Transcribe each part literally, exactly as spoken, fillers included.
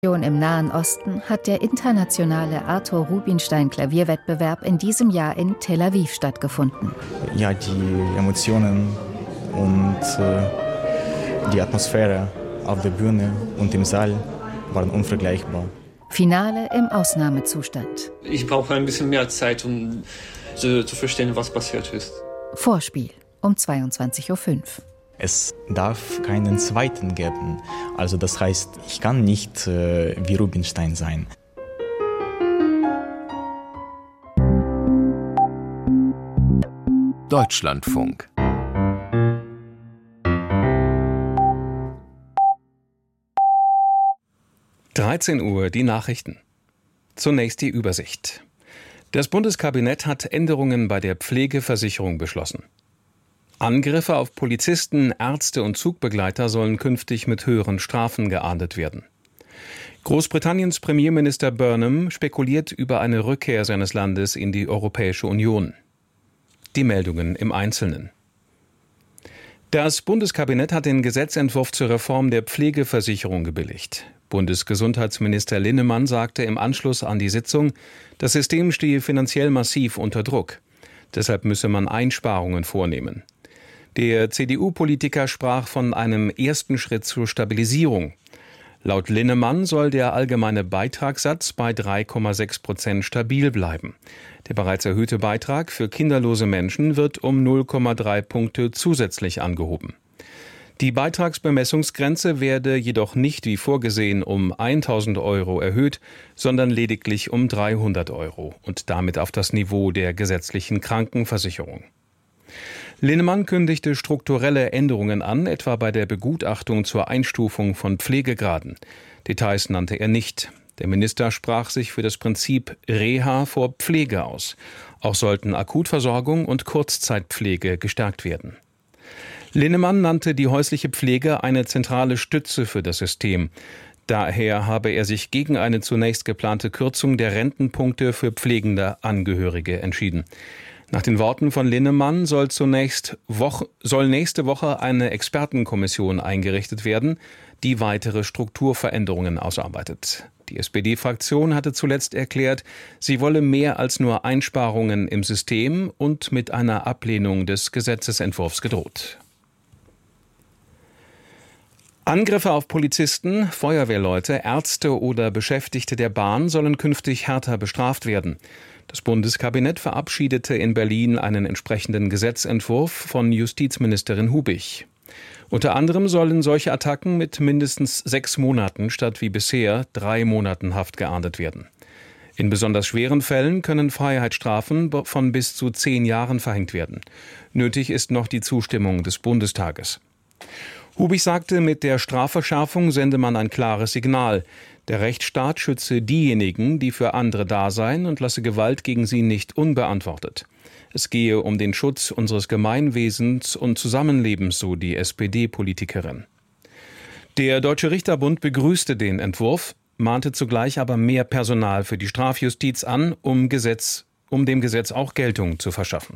Im Nahen Osten hat der internationale Arthur Rubinstein Klavierwettbewerb in diesem Jahr in Tel Aviv stattgefunden. Ja, die Emotionen und äh, die Atmosphäre auf der Bühne und im Saal waren unvergleichbar. Finale im Ausnahmezustand. Ich brauche ein bisschen mehr Zeit, um zu, zu verstehen, was passiert ist. Vorspiel um zweiundzwanzig Uhr fünf. Es darf keinen zweiten geben. Also das heißt, ich kann nicht äh, wie Rubinstein sein. Deutschlandfunk. dreizehn Uhr, die Nachrichten. Zunächst die Übersicht. Das Bundeskabinett hat Änderungen bei der Pflegeversicherung beschlossen. Angriffe auf Polizisten, Ärzte und Zugbegleiter sollen künftig mit höheren Strafen geahndet werden. Großbritanniens Premierminister Burnham spekuliert über eine Rückkehr seines Landes in die Europäische Union. Die Meldungen im Einzelnen. Das Bundeskabinett hat den Gesetzentwurf zur Reform der Pflegeversicherung gebilligt. Bundesgesundheitsminister Linnemann sagte im Anschluss an die Sitzung, das System stehe finanziell massiv unter Druck. Deshalb müsse man Einsparungen vornehmen. Der C D U-Politiker sprach von einem ersten Schritt zur Stabilisierung. Laut Linnemann soll der allgemeine Beitragssatz bei drei Komma sechs Prozent stabil bleiben. Der bereits erhöhte Beitrag für kinderlose Menschen wird um null Komma drei Punkte zusätzlich angehoben. Die Beitragsbemessungsgrenze werde jedoch nicht wie vorgesehen um tausend Euro erhöht, sondern lediglich um dreihundert Euro und damit auf das Niveau der gesetzlichen Krankenversicherung. Linnemann kündigte strukturelle Änderungen an, etwa bei der Begutachtung zur Einstufung von Pflegegraden. Details nannte er nicht. Der Minister sprach sich für das Prinzip Reha vor Pflege aus. Auch sollten Akutversorgung und Kurzzeitpflege gestärkt werden. Linnemann nannte die häusliche Pflege eine zentrale Stütze für das System. Daher habe er sich gegen eine zunächst geplante Kürzung der Rentenpunkte für pflegende Angehörige entschieden. Nach den Worten von Linnemann soll zunächst Woche, soll nächste Woche eine Expertenkommission eingerichtet werden, die weitere Strukturveränderungen ausarbeitet. Die S P D-Fraktion hatte zuletzt erklärt, sie wolle mehr als nur Einsparungen im System und mit einer Ablehnung des Gesetzesentwurfs gedroht. Angriffe auf Polizisten, Feuerwehrleute, Ärzte oder Beschäftigte der Bahn sollen künftig härter bestraft werden. Das Bundeskabinett verabschiedete in Berlin einen entsprechenden Gesetzentwurf von Justizministerin Hubich. Unter anderem sollen solche Attacken mit mindestens sechs Monaten statt wie bisher drei Monaten Haft geahndet werden. In besonders schweren Fällen können Freiheitsstrafen von bis zu zehn Jahren verhängt werden. Nötig ist noch die Zustimmung des Bundestages. Hubich sagte, mit der Strafverschärfung sende man ein klares Signal. Der Rechtsstaat schütze diejenigen, die für andere da seien und lasse Gewalt gegen sie nicht unbeantwortet. Es gehe um den Schutz unseres Gemeinwesens und Zusammenlebens, so die S P D-Politikerin. Der Deutsche Richterbund begrüßte den Entwurf, mahnte zugleich aber mehr Personal für die Strafjustiz an, um, Gesetz, um dem Gesetz auch Geltung zu verschaffen.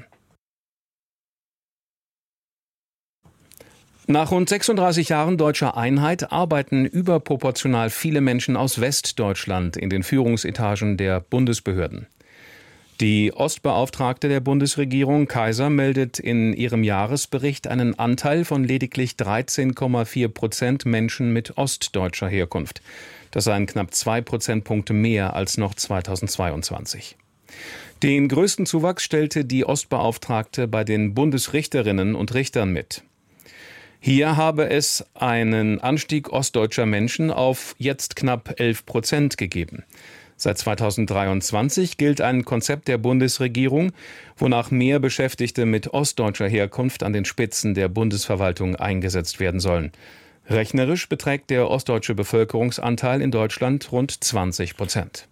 Nach rund sechsunddreißig Jahren deutscher Einheit arbeiten überproportional viele Menschen aus Westdeutschland in den Führungsetagen der Bundesbehörden. Die Ostbeauftragte der Bundesregierung, Kaiser, meldet in ihrem Jahresbericht einen Anteil von lediglich dreizehn Komma vier Prozent Menschen mit ostdeutscher Herkunft. Das seien knapp zwei Prozentpunkte mehr als noch zweitausendzweiundzwanzig. Den größten Zuwachs stellte die Ostbeauftragte bei den Bundesrichterinnen und Richtern mit. Hier habe es einen Anstieg ostdeutscher Menschen auf jetzt knapp elf Prozent gegeben. Seit zweitausenddreiundzwanzig gilt ein Konzept der Bundesregierung, wonach mehr Beschäftigte mit ostdeutscher Herkunft an den Spitzen der Bundesverwaltung eingesetzt werden sollen. Rechnerisch beträgt der ostdeutsche Bevölkerungsanteil in Deutschland rund zwanzig Prozent.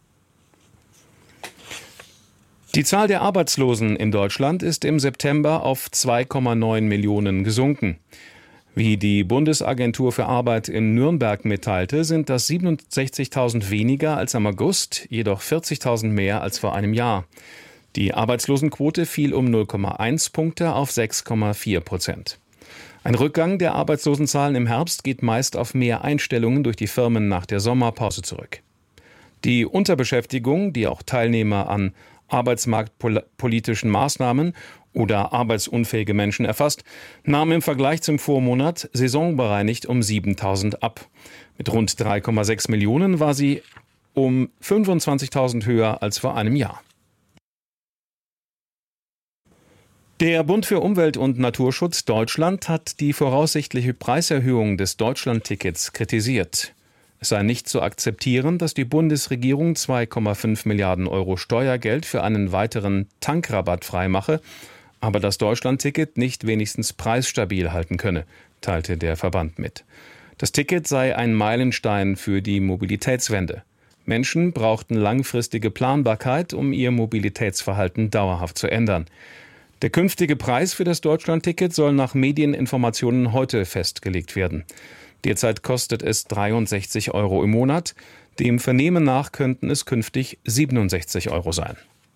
Die Zahl der Arbeitslosen in Deutschland ist im September auf zwei Komma neun Millionen gesunken. Wie die Bundesagentur für Arbeit in Nürnberg mitteilte, sind das siebenundsechzigtausend weniger als am August, jedoch vierzigtausend mehr als vor einem Jahr. Die Arbeitslosenquote fiel um null Komma eins Punkte auf sechs Komma vier Prozent. Ein Rückgang der Arbeitslosenzahlen im Herbst geht meist auf mehr Einstellungen durch die Firmen nach der Sommerpause zurück. Die Unterbeschäftigung, die auch Teilnehmer an arbeitsmarktpolitischen Maßnahmen oder arbeitsunfähige Menschen erfasst, nahm im Vergleich zum Vormonat saisonbereinigt um siebentausend ab. Mit rund drei Komma sechs Millionen war sie um fünfundzwanzigtausend höher als vor einem Jahr. Der Bund für Umwelt und Naturschutz Deutschland hat die voraussichtliche Preiserhöhung des Deutschlandtickets kritisiert. Es sei nicht zu akzeptieren, dass die Bundesregierung zwei Komma fünf Milliarden Euro Steuergeld für einen weiteren Tankrabatt freimache, aber das Deutschlandticket nicht wenigstens preisstabil halten könne, teilte der Verband mit. Das Ticket sei ein Meilenstein für die Mobilitätswende. Menschen brauchten langfristige Planbarkeit, um ihr Mobilitätsverhalten dauerhaft zu ändern. Der künftige Preis für das Deutschlandticket soll nach Medieninformationen heute festgelegt werden. Derzeit kostet es dreiundsechzig Euro im Monat. Dem Vernehmen nach könnten es künftig siebenundsechzig Euro sein.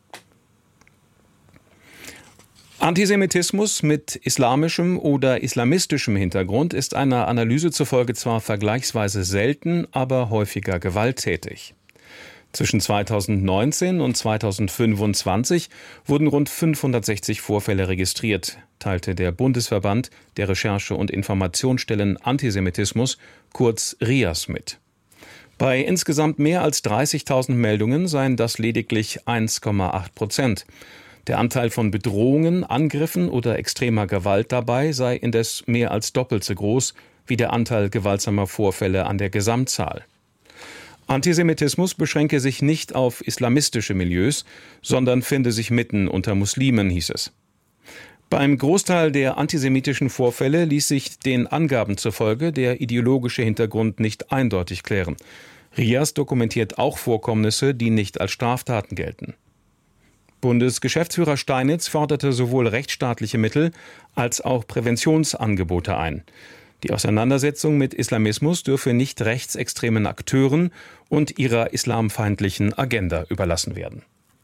Antisemitismus mit islamischem oder islamistischem Hintergrund ist einer Analyse zufolge zwar vergleichsweise selten, aber häufiger gewalttätig. Zwischen zweitausendneunzehn und zweitausendfünfundzwanzig wurden rund fünfhundertsechzig Vorfälle registriert, teilte der Bundesverband der Recherche- und Informationsstellen Antisemitismus, kurz R I A S, mit. Bei insgesamt mehr als dreißigtausend Meldungen seien das lediglich eins Komma acht Prozent. Der Anteil von Bedrohungen, Angriffen oder extremer Gewalt dabei sei indes mehr als doppelt so groß wie der Anteil gewaltsamer Vorfälle an der Gesamtzahl. Antisemitismus beschränke sich nicht auf islamistische Milieus, sondern finde sich mitten unter Muslimen, hieß es. Beim Großteil der antisemitischen Vorfälle ließ sich den Angaben zufolge der ideologische Hintergrund nicht eindeutig klären. R I A S dokumentiert auch Vorkommnisse, die nicht als Straftaten gelten. Bundesgeschäftsführer Steinitz forderte sowohl rechtsstaatliche Mittel als auch Präventionsangebote ein. Die Auseinandersetzung mit Islamismus dürfe nicht rechtsextremen Akteuren und ihrer islamfeindlichen Agenda überlassen werden.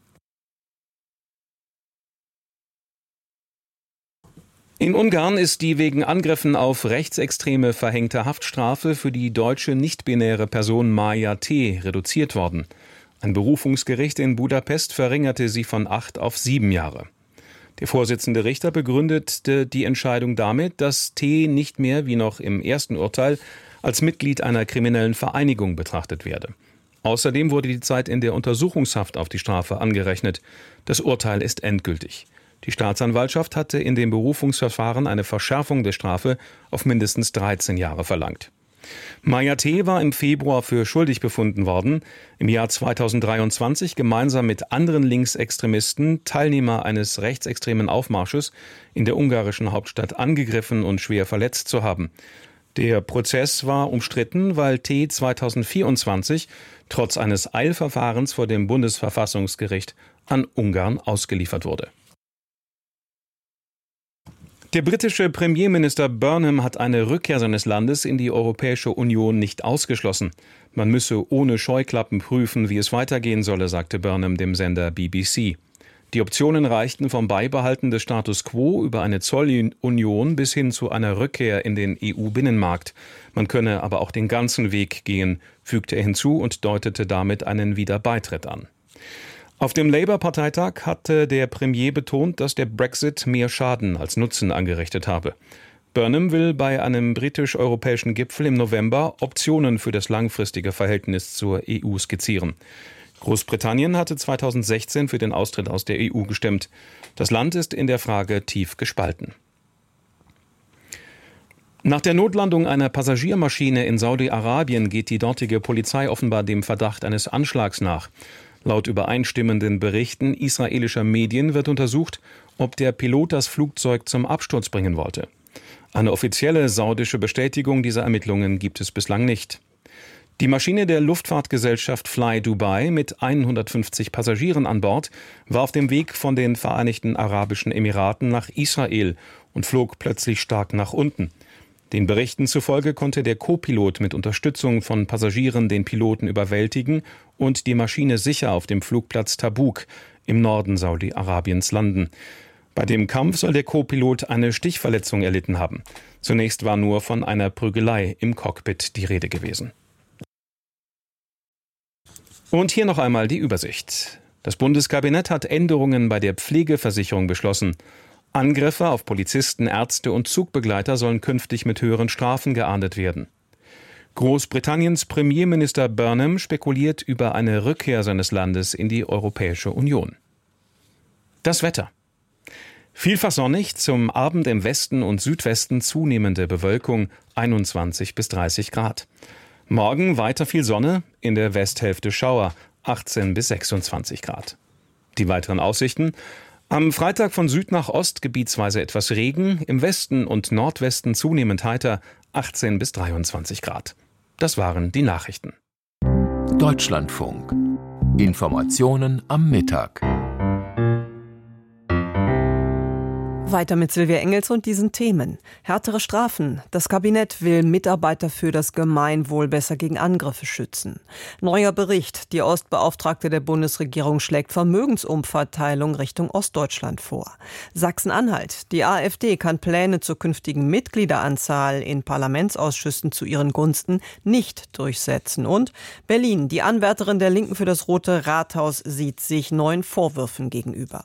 In Ungarn ist die wegen Angriffen auf Rechtsextreme verhängte Haftstrafe für die deutsche nicht-binäre Person Maja T. reduziert worden. Ein Berufungsgericht in Budapest verringerte sie von acht auf sieben Jahre. Der Vorsitzende Richter begründete die Entscheidung damit, dass T. nicht mehr, wie noch im ersten Urteil, als Mitglied einer kriminellen Vereinigung betrachtet werde. Außerdem wurde die Zeit in der Untersuchungshaft auf die Strafe angerechnet. Das Urteil ist endgültig. Die Staatsanwaltschaft hatte in dem Berufungsverfahren eine Verschärfung der Strafe auf mindestens dreizehn Jahre verlangt. Maja T. war im Februar für schuldig befunden worden, im Jahr zweitausenddreiundzwanzig gemeinsam mit anderen Linksextremisten, Teilnehmer eines rechtsextremen Aufmarsches, in der ungarischen Hauptstadt angegriffen und schwer verletzt zu haben. Der Prozess war umstritten, weil T. zweitausendvierundzwanzig trotz eines Eilverfahrens vor dem Bundesverfassungsgericht an Ungarn ausgeliefert wurde. Der britische Premierminister Burnham hat eine Rückkehr seines Landes in die Europäische Union nicht ausgeschlossen. Man müsse ohne Scheuklappen prüfen, wie es weitergehen solle, sagte Burnham dem Sender B B C. Die Optionen reichten vom Beibehalten des Status quo über eine Zollunion bis hin zu einer Rückkehr in den E U-Binnenmarkt. Man könne aber auch den ganzen Weg gehen, fügte er hinzu und deutete damit einen Wiederbeitritt an. Auf dem Labour-Parteitag hatte der Premier betont, dass der Brexit mehr Schaden als Nutzen angerichtet habe. Burnham will bei einem britisch-europäischen Gipfel im November Optionen für das langfristige Verhältnis zur E U skizzieren. Großbritannien hatte zweitausendsechzehn für den Austritt aus der E U gestimmt. Das Land ist in der Frage tief gespalten. Nach der Notlandung einer Passagiermaschine in Saudi-Arabien geht die dortige Polizei offenbar dem Verdacht eines Anschlags nach. Laut übereinstimmenden Berichten israelischer Medien wird untersucht, ob der Pilot das Flugzeug zum Absturz bringen wollte. Eine offizielle saudische Bestätigung dieser Ermittlungen gibt es bislang nicht. Die Maschine der Luftfahrtgesellschaft Fly Dubai mit hundertfünfzig Passagieren an Bord war auf dem Weg von den Vereinigten Arabischen Emiraten nach Israel und flog plötzlich stark nach unten. Den Berichten zufolge konnte der Co-Pilot mit Unterstützung von Passagieren den Piloten überwältigen und die Maschine sicher auf dem Flugplatz Tabuk im Norden Saudi-Arabiens landen. Bei dem Kampf soll der Co-Pilot eine Stichverletzung erlitten haben. Zunächst war nur von einer Prügelei im Cockpit die Rede gewesen. Und hier noch einmal die Übersicht. Das Bundeskabinett hat Änderungen bei der Pflegeversicherung beschlossen. Angriffe auf Polizisten, Ärzte und Zugbegleiter sollen künftig mit höheren Strafen geahndet werden. Großbritanniens Premierminister Burnham spekuliert über eine Rückkehr seines Landes in die Europäische Union. Das Wetter. Vielfach sonnig, zum Abend im Westen und Südwesten zunehmende Bewölkung, einundzwanzig bis dreißig Grad. Morgen weiter viel Sonne, in der Westhälfte Schauer, achtzehn bis sechsundzwanzig Grad. Die weiteren Aussichten: Am Freitag von Süd nach Ost gebietsweise etwas Regen, im Westen und Nordwesten zunehmend heiter, achtzehn bis dreiundzwanzig Grad. Das waren die Nachrichten. Deutschlandfunk. Informationen am Mittag. Weiter mit Silvia Engels und diesen Themen. Härtere Strafen. Das Kabinett will Mitarbeiter für das Gemeinwohl besser gegen Angriffe schützen. Neuer Bericht. Die Ostbeauftragte der Bundesregierung schlägt Vermögensumverteilung Richtung Ostdeutschland vor. Sachsen-Anhalt. Die AfD kann Pläne zur künftigen Mitgliederanzahl in Parlamentsausschüssen zu ihren Gunsten nicht durchsetzen. Und Berlin. Die Anwärterin der Linken für das Rote Rathaus sieht sich neuen Vorwürfen gegenüber.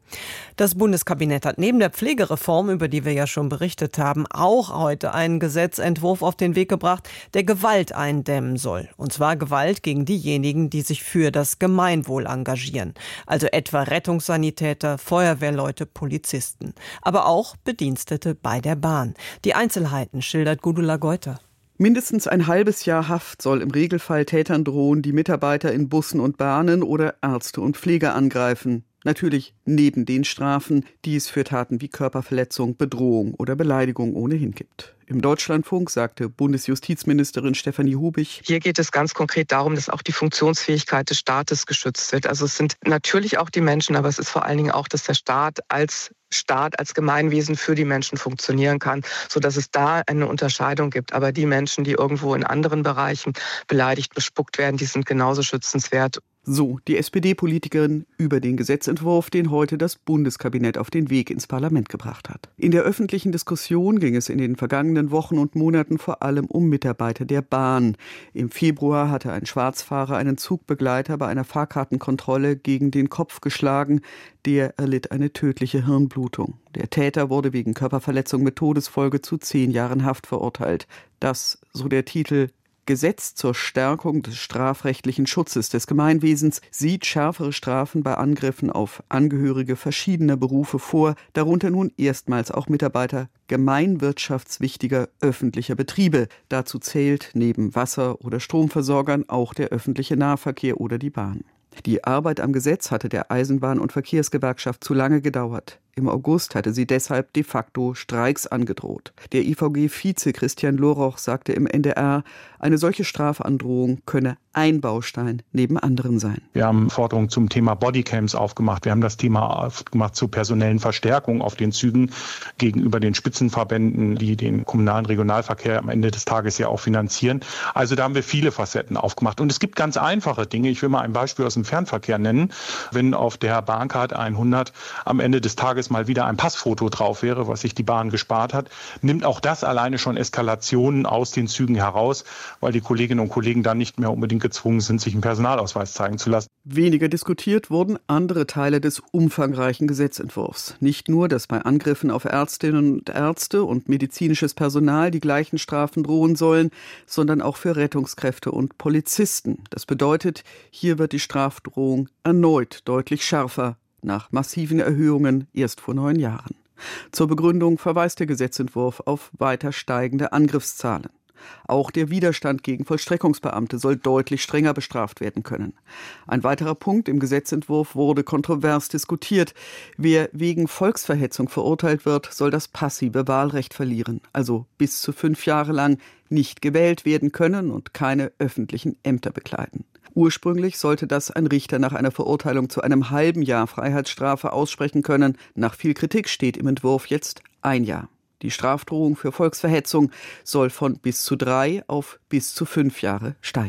Das Bundeskabinett hat neben der Pflegereform, über die wir ja schon berichtet haben, auch heute einen Gesetzentwurf auf den Weg gebracht, der Gewalt eindämmen soll. Und zwar Gewalt gegen diejenigen, die sich für das Gemeinwohl engagieren. Also etwa Rettungssanitäter, Feuerwehrleute, Polizisten. Aber auch Bedienstete bei der Bahn. Die Einzelheiten schildert Gudula Geuter. Mindestens ein halbes Jahr Haft soll im Regelfall Tätern drohen, die Mitarbeiter in Bussen und Bahnen oder Ärzte und Pfleger angreifen. Natürlich neben den Strafen, die es für Taten wie Körperverletzung, Bedrohung oder Beleidigung ohnehin gibt. Im Deutschlandfunk sagte Bundesjustizministerin Stefanie Hubich: Hier geht es ganz konkret darum, dass auch die Funktionsfähigkeit des Staates geschützt wird. Also es sind natürlich auch die Menschen, aber es ist vor allen Dingen auch, dass der Staat als Staat, als Gemeinwesen für die Menschen funktionieren kann, sodass es da eine Unterscheidung gibt. Aber die Menschen, die irgendwo in anderen Bereichen beleidigt, bespuckt werden, die sind genauso schützenswert. So die S P D-Politikerin über den Gesetzentwurf, den heute das Bundeskabinett auf den Weg ins Parlament gebracht hat. In der öffentlichen Diskussion ging es in den vergangenen Wochen und Monaten vor allem um Mitarbeiter der Bahn. Im Februar hatte ein Schwarzfahrer einen Zugbegleiter bei einer Fahrkartenkontrolle gegen den Kopf geschlagen. Der erlitt eine tödliche Hirnblutung. Der Täter wurde wegen Körperverletzung mit Todesfolge zu zehn Jahren Haft verurteilt. Das, so der Titel, Gesetz zur Stärkung des strafrechtlichen Schutzes des Gemeinwesens sieht schärfere Strafen bei Angriffen auf Angehörige verschiedener Berufe vor, darunter nun erstmals auch Mitarbeiter gemeinwirtschaftswichtiger öffentlicher Betriebe. Dazu zählt neben Wasser- oder Stromversorgern auch der öffentliche Nahverkehr oder die Bahn. Die Arbeit am Gesetz hatte der Eisenbahn- und Verkehrsgewerkschaft zu lange gedauert. Im August hatte sie deshalb de facto Streiks angedroht. Der I V G-Vize Christian Loroch sagte im N D R, eine solche Strafandrohung könne ein Baustein neben anderen sein. Wir haben Forderungen zum Thema Bodycams aufgemacht. Wir haben das Thema aufgemacht zur personellen Verstärkung auf den Zügen gegenüber den Spitzenverbänden, die den kommunalen Regionalverkehr am Ende des Tages ja auch finanzieren. Also da haben wir viele Facetten aufgemacht. Und es gibt ganz einfache Dinge. Ich will mal ein Beispiel aus dem Fernverkehr nennen. Wenn auf der Bahncard hundert am Ende des Tages mal wieder ein Passfoto drauf wäre, was sich die Bahn gespart hat, nimmt auch das alleine schon Eskalationen aus den Zügen heraus, weil die Kolleginnen und Kollegen dann nicht mehr unbedingt gezwungen sind, sich einen Personalausweis zeigen zu lassen. Weniger diskutiert wurden andere Teile des umfangreichen Gesetzentwurfs. Nicht nur, dass bei Angriffen auf Ärztinnen und Ärzte und medizinisches Personal die gleichen Strafen drohen sollen, sondern auch für Rettungskräfte und Polizisten. Das bedeutet, hier wird die Strafdrohung erneut deutlich schärfer, nach massiven Erhöhungen erst vor neun Jahren. Zur Begründung verweist der Gesetzentwurf auf weiter steigende Angriffszahlen. Auch der Widerstand gegen Vollstreckungsbeamte soll deutlich strenger bestraft werden können. Ein weiterer Punkt im Gesetzentwurf wurde kontrovers diskutiert. Wer wegen Volksverhetzung verurteilt wird, soll das passive Wahlrecht verlieren, also bis zu fünf Jahre lang nicht gewählt werden können und keine öffentlichen Ämter bekleiden. Ursprünglich sollte das ein Richter nach einer Verurteilung zu einem halben Jahr Freiheitsstrafe aussprechen können. Nach viel Kritik steht im Entwurf jetzt ein Jahr. Die Strafdrohung für Volksverhetzung soll von bis zu drei auf bis zu fünf Jahre steigen.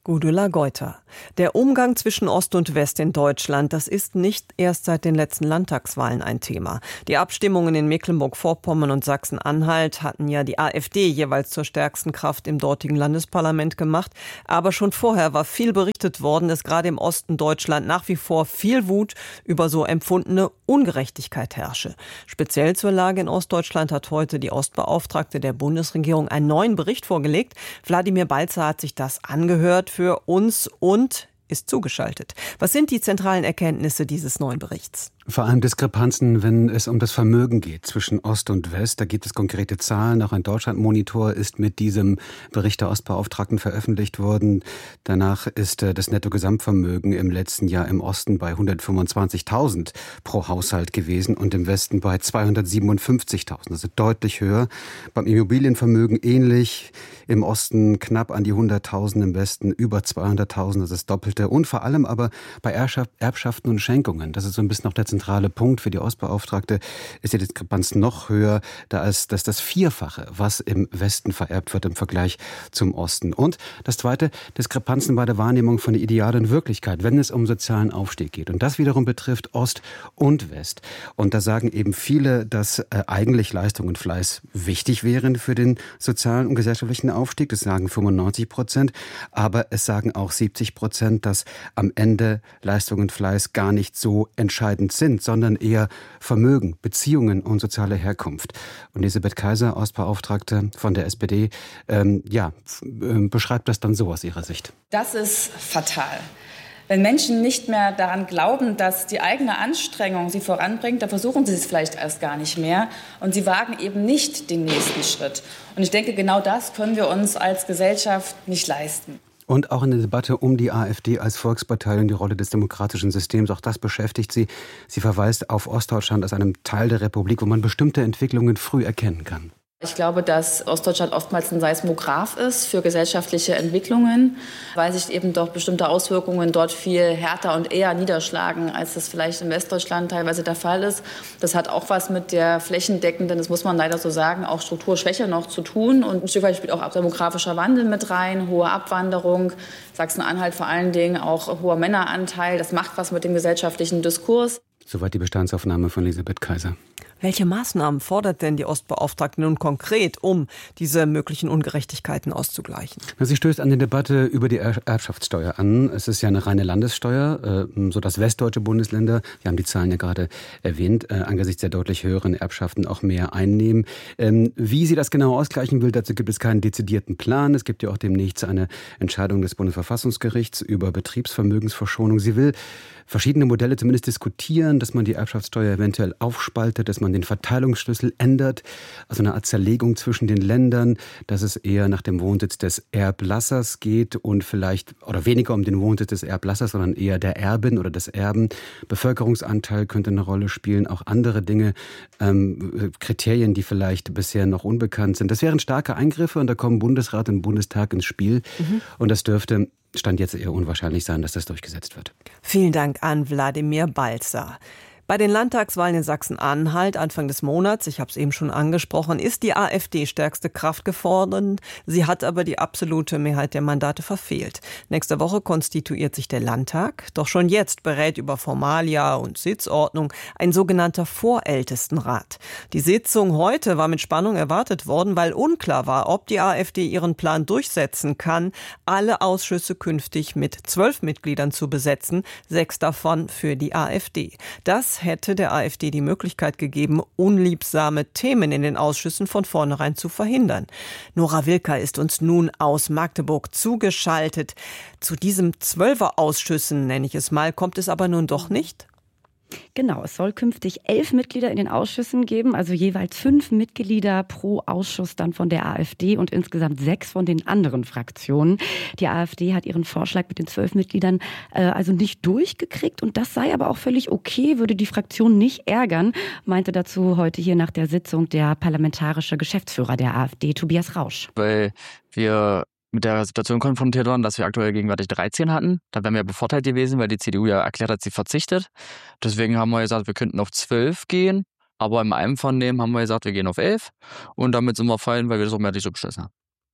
Gudula Geuter. Der Umgang zwischen Ost und West in Deutschland, das ist nicht erst seit den letzten Landtagswahlen ein Thema. Die Abstimmungen in Mecklenburg-Vorpommern und Sachsen-Anhalt hatten ja die AfD jeweils zur stärksten Kraft im dortigen Landesparlament gemacht. Aber schon vorher war viel berichtet worden, dass gerade im Osten Deutschland nach wie vor viel Wut über so empfundene Ungerechtigkeit herrsche. Speziell zur Lage in Ostdeutschland hat heute die Ostbeauftragte der Bundesregierung einen neuen Bericht vorgelegt. Wladimir Balzer hat sich das angehört für uns und ist zugeschaltet. Was sind die zentralen Erkenntnisse dieses neuen Berichts? Vor allem Diskrepanzen, wenn es um das Vermögen geht zwischen Ost und West. Da gibt es konkrete Zahlen. Auch ein Deutschlandmonitor ist mit diesem Bericht der Ostbeauftragten veröffentlicht worden. Danach ist das Nettogesamtvermögen im letzten Jahr im Osten bei hundertfünfundzwanzigtausend pro Haushalt gewesen und im Westen bei zweihundertsiebenundfünfzigtausend. Also deutlich höher. Beim Immobilienvermögen ähnlich. Im Osten knapp an die hunderttausend, im Westen über zweihunderttausend. Das ist das Doppelte. Und vor allem aber bei Erbschaften und Schenkungen. Das ist so ein bisschen auch der zentrale Punkt für die Ostbeauftragte, ist die Diskrepanz noch höher, da ist das das Vierfache, was im Westen vererbt wird im Vergleich zum Osten. Und das Zweite, Diskrepanzen bei der Wahrnehmung von der idealen Wirklichkeit, wenn es um sozialen Aufstieg geht. Und das wiederum betrifft Ost und West. Und da sagen eben viele, dass äh, eigentlich Leistung und Fleiß wichtig wären für den sozialen und gesellschaftlichen Aufstieg. Das sagen fünfundneunzig Prozent. Aber es sagen auch siebzig Prozent, dass am Ende Leistung und Fleiß gar nicht so entscheidend sind. sind, sondern eher Vermögen, Beziehungen und soziale Herkunft. Und Elisabeth Kaiser, Ostbeauftragte von der S P D, ähm, ja, äh, beschreibt das dann so aus ihrer Sicht. Das ist fatal. Wenn Menschen nicht mehr daran glauben, dass die eigene Anstrengung sie voranbringt, dann versuchen sie es vielleicht erst gar nicht mehr und sie wagen eben nicht den nächsten Schritt. Und ich denke, genau das können wir uns als Gesellschaft nicht leisten. Und auch in der Debatte um die AfD als Volkspartei und die Rolle des demokratischen Systems, auch das beschäftigt sie. Sie verweist auf Ostdeutschland als einem Teil der Republik, wo man bestimmte Entwicklungen früh erkennen kann. Ich glaube, dass Ostdeutschland oftmals ein Seismograph ist für gesellschaftliche Entwicklungen, weil sich eben doch bestimmte Auswirkungen dort viel härter und eher niederschlagen, als das vielleicht in Westdeutschland teilweise der Fall ist. Das hat auch was mit der flächendeckenden, das muss man leider so sagen, auch Strukturschwäche noch zu tun. Und ein Stück weit spielt auch demografischer Wandel mit rein, hohe Abwanderung, Sachsen-Anhalt vor allen Dingen auch hoher Männeranteil. Das macht was mit dem gesellschaftlichen Diskurs. Soweit die Bestandsaufnahme von Elisabeth Kaiser. Welche Maßnahmen fordert denn die Ostbeauftragte nun konkret, um diese möglichen Ungerechtigkeiten auszugleichen? Sie stößt an die Debatte über die Erbschaftssteuer an. Es ist ja eine reine Landessteuer, sodass westdeutsche Bundesländer, wir haben die Zahlen ja gerade erwähnt, angesichts der deutlich höheren Erbschaften auch mehr einnehmen. Wie sie das genau ausgleichen will, dazu gibt es keinen dezidierten Plan. Es gibt ja auch demnächst eine Entscheidung des Bundesverfassungsgerichts über Betriebsvermögensverschonung. Sie will verschiedene Modelle zumindest diskutieren, dass man die Erbschaftssteuer eventuell aufspaltet, dass man den Verteilungsschlüssel ändert, also eine Art Zerlegung zwischen den Ländern, dass es eher nach dem Wohnsitz des Erblassers geht und vielleicht, oder weniger um den Wohnsitz des Erblassers, sondern eher der Erbin oder des Erben. Bevölkerungsanteil könnte eine Rolle spielen, auch andere Dinge, ähm, Kriterien, die vielleicht bisher noch unbekannt sind. Das wären starke Eingriffe und da kommen Bundesrat und Bundestag ins Spiel. Mhm. Und das dürfte Stand jetzt eher unwahrscheinlich sein, dass das durchgesetzt wird. Vielen Dank an Wladimir Balzer. Bei den Landtagswahlen in Sachsen-Anhalt Anfang des Monats, ich habe es eben schon angesprochen, ist die AfD stärkste Kraft geworden. Sie hat aber die absolute Mehrheit der Mandate verfehlt. Nächste Woche konstituiert sich der Landtag. Doch schon jetzt berät über Formalia und Sitzordnung ein sogenannter Vorältestenrat. Die Sitzung heute war mit Spannung erwartet worden, weil unklar war, ob die AfD ihren Plan durchsetzen kann, alle Ausschüsse künftig mit zwölf Mitgliedern zu besetzen, sechs davon für die AfD. Das hätte der AfD die Möglichkeit gegeben, unliebsame Themen in den Ausschüssen von vornherein zu verhindern. Nora Wilker ist uns nun aus Magdeburg zugeschaltet. Zu diesem Zwölfer-Ausschüssen, nenne ich es mal, kommt es aber nun doch nicht? Genau, es soll künftig elf Mitglieder in den Ausschüssen geben, also jeweils fünf Mitglieder pro Ausschuss dann von der AfD und insgesamt sechs von den anderen Fraktionen. Die AfD hat ihren Vorschlag mit den zwölf Mitgliedern äh, also nicht durchgekriegt und das sei aber auch völlig okay, würde die Fraktion nicht ärgern, meinte dazu heute hier nach der Sitzung der parlamentarische Geschäftsführer der AfD, Tobias Rausch. Weil wir mit der Situation konfrontiert waren, dass wir aktuell gegenwärtig dreizehn hatten. Da wären wir bevorteilt gewesen, weil die C D U ja erklärt hat, sie verzichtet. Deswegen haben wir gesagt, wir könnten auf zwölf gehen. Aber im Einvernehmen haben wir gesagt, wir gehen auf elf. Und damit sind wir fein, weil wir das auch mehrheitlich so beschlossen haben.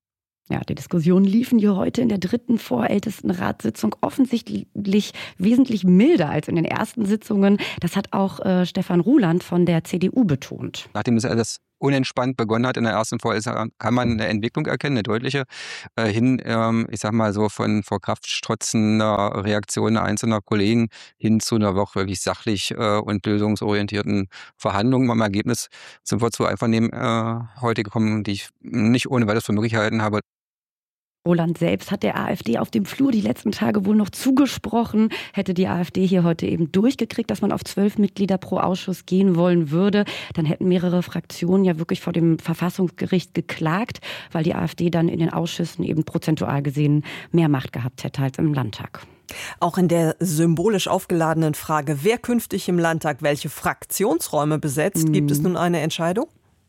Ja, die Diskussionen liefen hier heute in der dritten vorältesten Ratssitzung offensichtlich wesentlich milder als in den ersten Sitzungen. Das hat auch äh, Stefan Ruland von der C D U betont. Nachdem das alles unentspannt begonnen hat in der ersten Vorlesung, kann man eine Entwicklung erkennen, eine deutliche, äh, hin, ähm, ich sag mal so, von vor Kraft strotzender Reaktionen einzelner Kollegen hin zu einer wirklich sachlich äh, und lösungsorientierten Verhandlung. Im Ergebnis sind wir zu Einvernehmen äh, heute gekommen, die ich nicht ohne weiteres für möglich gehalten habe. Roland selbst hat der AfD auf dem Flur die letzten Tage wohl noch zugesprochen. Hätte die AfD hier heute eben durchgekriegt, dass man auf zwölf Mitglieder pro Ausschuss gehen wollen würde, dann hätten mehrere Fraktionen ja wirklich vor dem Verfassungsgericht geklagt, weil die AfD dann in den Ausschüssen eben prozentual gesehen mehr Macht gehabt hätte als im Landtag. Auch in der symbolisch aufgeladenen Frage, wer künftig im Landtag welche Fraktionsräume besetzt, mhm. gibt es nun eine Entscheidung?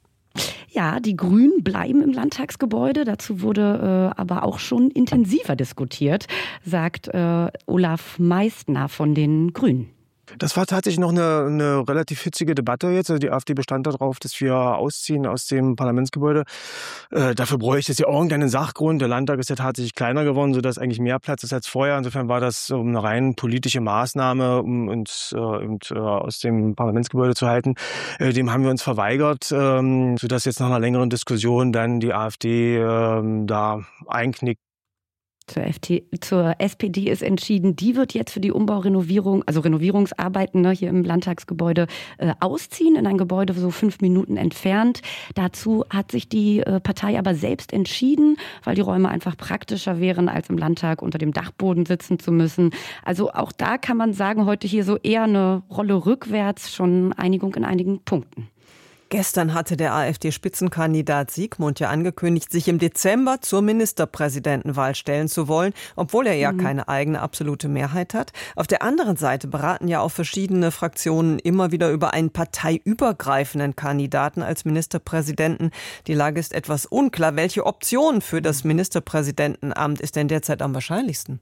Ja, die Grünen bleiben im Landtagsgebäude. Dazu wurde äh, aber auch schon intensiver diskutiert, sagt äh, Olaf Meistner von den Grünen. Das war tatsächlich noch eine, eine relativ hitzige Debatte jetzt. Also die AfD bestand darauf, dass wir ausziehen aus dem Parlamentsgebäude. Äh, dafür bräuchte es ja irgendeinen Sachgrund. Der Landtag ist ja tatsächlich kleiner geworden, sodass eigentlich mehr Platz ist als vorher. Insofern war das so eine rein politische Maßnahme, um uns äh, und, äh, aus dem Parlamentsgebäude zu halten. Äh, dem haben wir uns verweigert, ähm, sodass jetzt nach einer längeren Diskussion dann die AfD äh, da einknickt. Zur, F T, zur S P D ist entschieden, die wird jetzt für die Umbaurenovierung, also Renovierungsarbeiten ne, hier im Landtagsgebäude äh, ausziehen, in ein Gebäude so fünf Minuten entfernt. Dazu hat sich die äh, Partei aber selbst entschieden, weil die Räume einfach praktischer wären, als im Landtag unter dem Dachboden sitzen zu müssen. Also auch da kann man sagen, heute hier so eher eine Rolle rückwärts, schon Einigung in einigen Punkten. Gestern hatte der AfD-Spitzenkandidat Siegmund ja angekündigt, sich im Dezember zur Ministerpräsidentenwahl stellen zu wollen, obwohl er ja mhm. keine eigene absolute Mehrheit hat. Auf der anderen Seite beraten ja auch verschiedene Fraktionen immer wieder über einen parteiübergreifenden Kandidaten als Ministerpräsidenten. Die Lage ist etwas unklar. Welche Option für das Ministerpräsidentenamt ist denn derzeit am wahrscheinlichsten?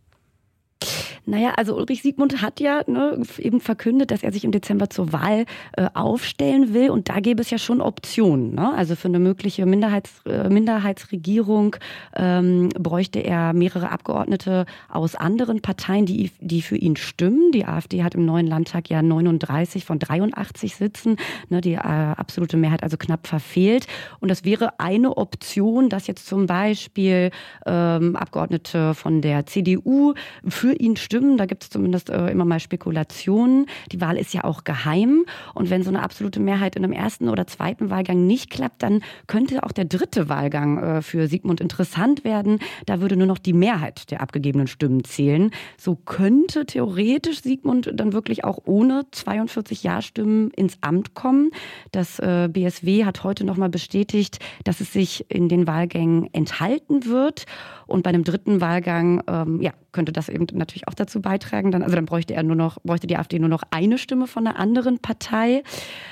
Naja, also Ulrich Siegmund hat ja ne, eben verkündet, dass er sich im Dezember zur Wahl äh, aufstellen will. Und da gäbe es ja schon Optionen. Ne? Also für eine mögliche Minderheits, äh, Minderheitsregierung ähm, bräuchte er mehrere Abgeordnete aus anderen Parteien, die, die für ihn stimmen. Die AfD hat im neuen Landtag ja neununddreißig von dreiundachtzig Sitzen. Ne, die äh, absolute Mehrheit also knapp verfehlt. Und das wäre eine Option, dass jetzt zum Beispiel ähm, Abgeordnete von der C D U für ihn stimmen. Da gibt es zumindest äh, immer mal Spekulationen. Die Wahl ist ja auch geheim. Und wenn so eine absolute Mehrheit in einem ersten oder zweiten Wahlgang nicht klappt, dann könnte auch der dritte Wahlgang äh, für Siegmund interessant werden. Da würde nur noch die Mehrheit der abgegebenen Stimmen zählen. So könnte theoretisch Siegmund dann wirklich auch ohne zweiundvierzig Ja-Stimmen ins Amt kommen. Das äh, B S W hat heute noch mal bestätigt, dass es sich in den Wahlgängen enthalten wird. Und bei einem dritten Wahlgang ähm, ja, könnte das eben natürlich auch dazu beitragen. Dann, also dann bräuchte er nur noch, bräuchte die AfD nur noch eine Stimme von einer anderen Partei.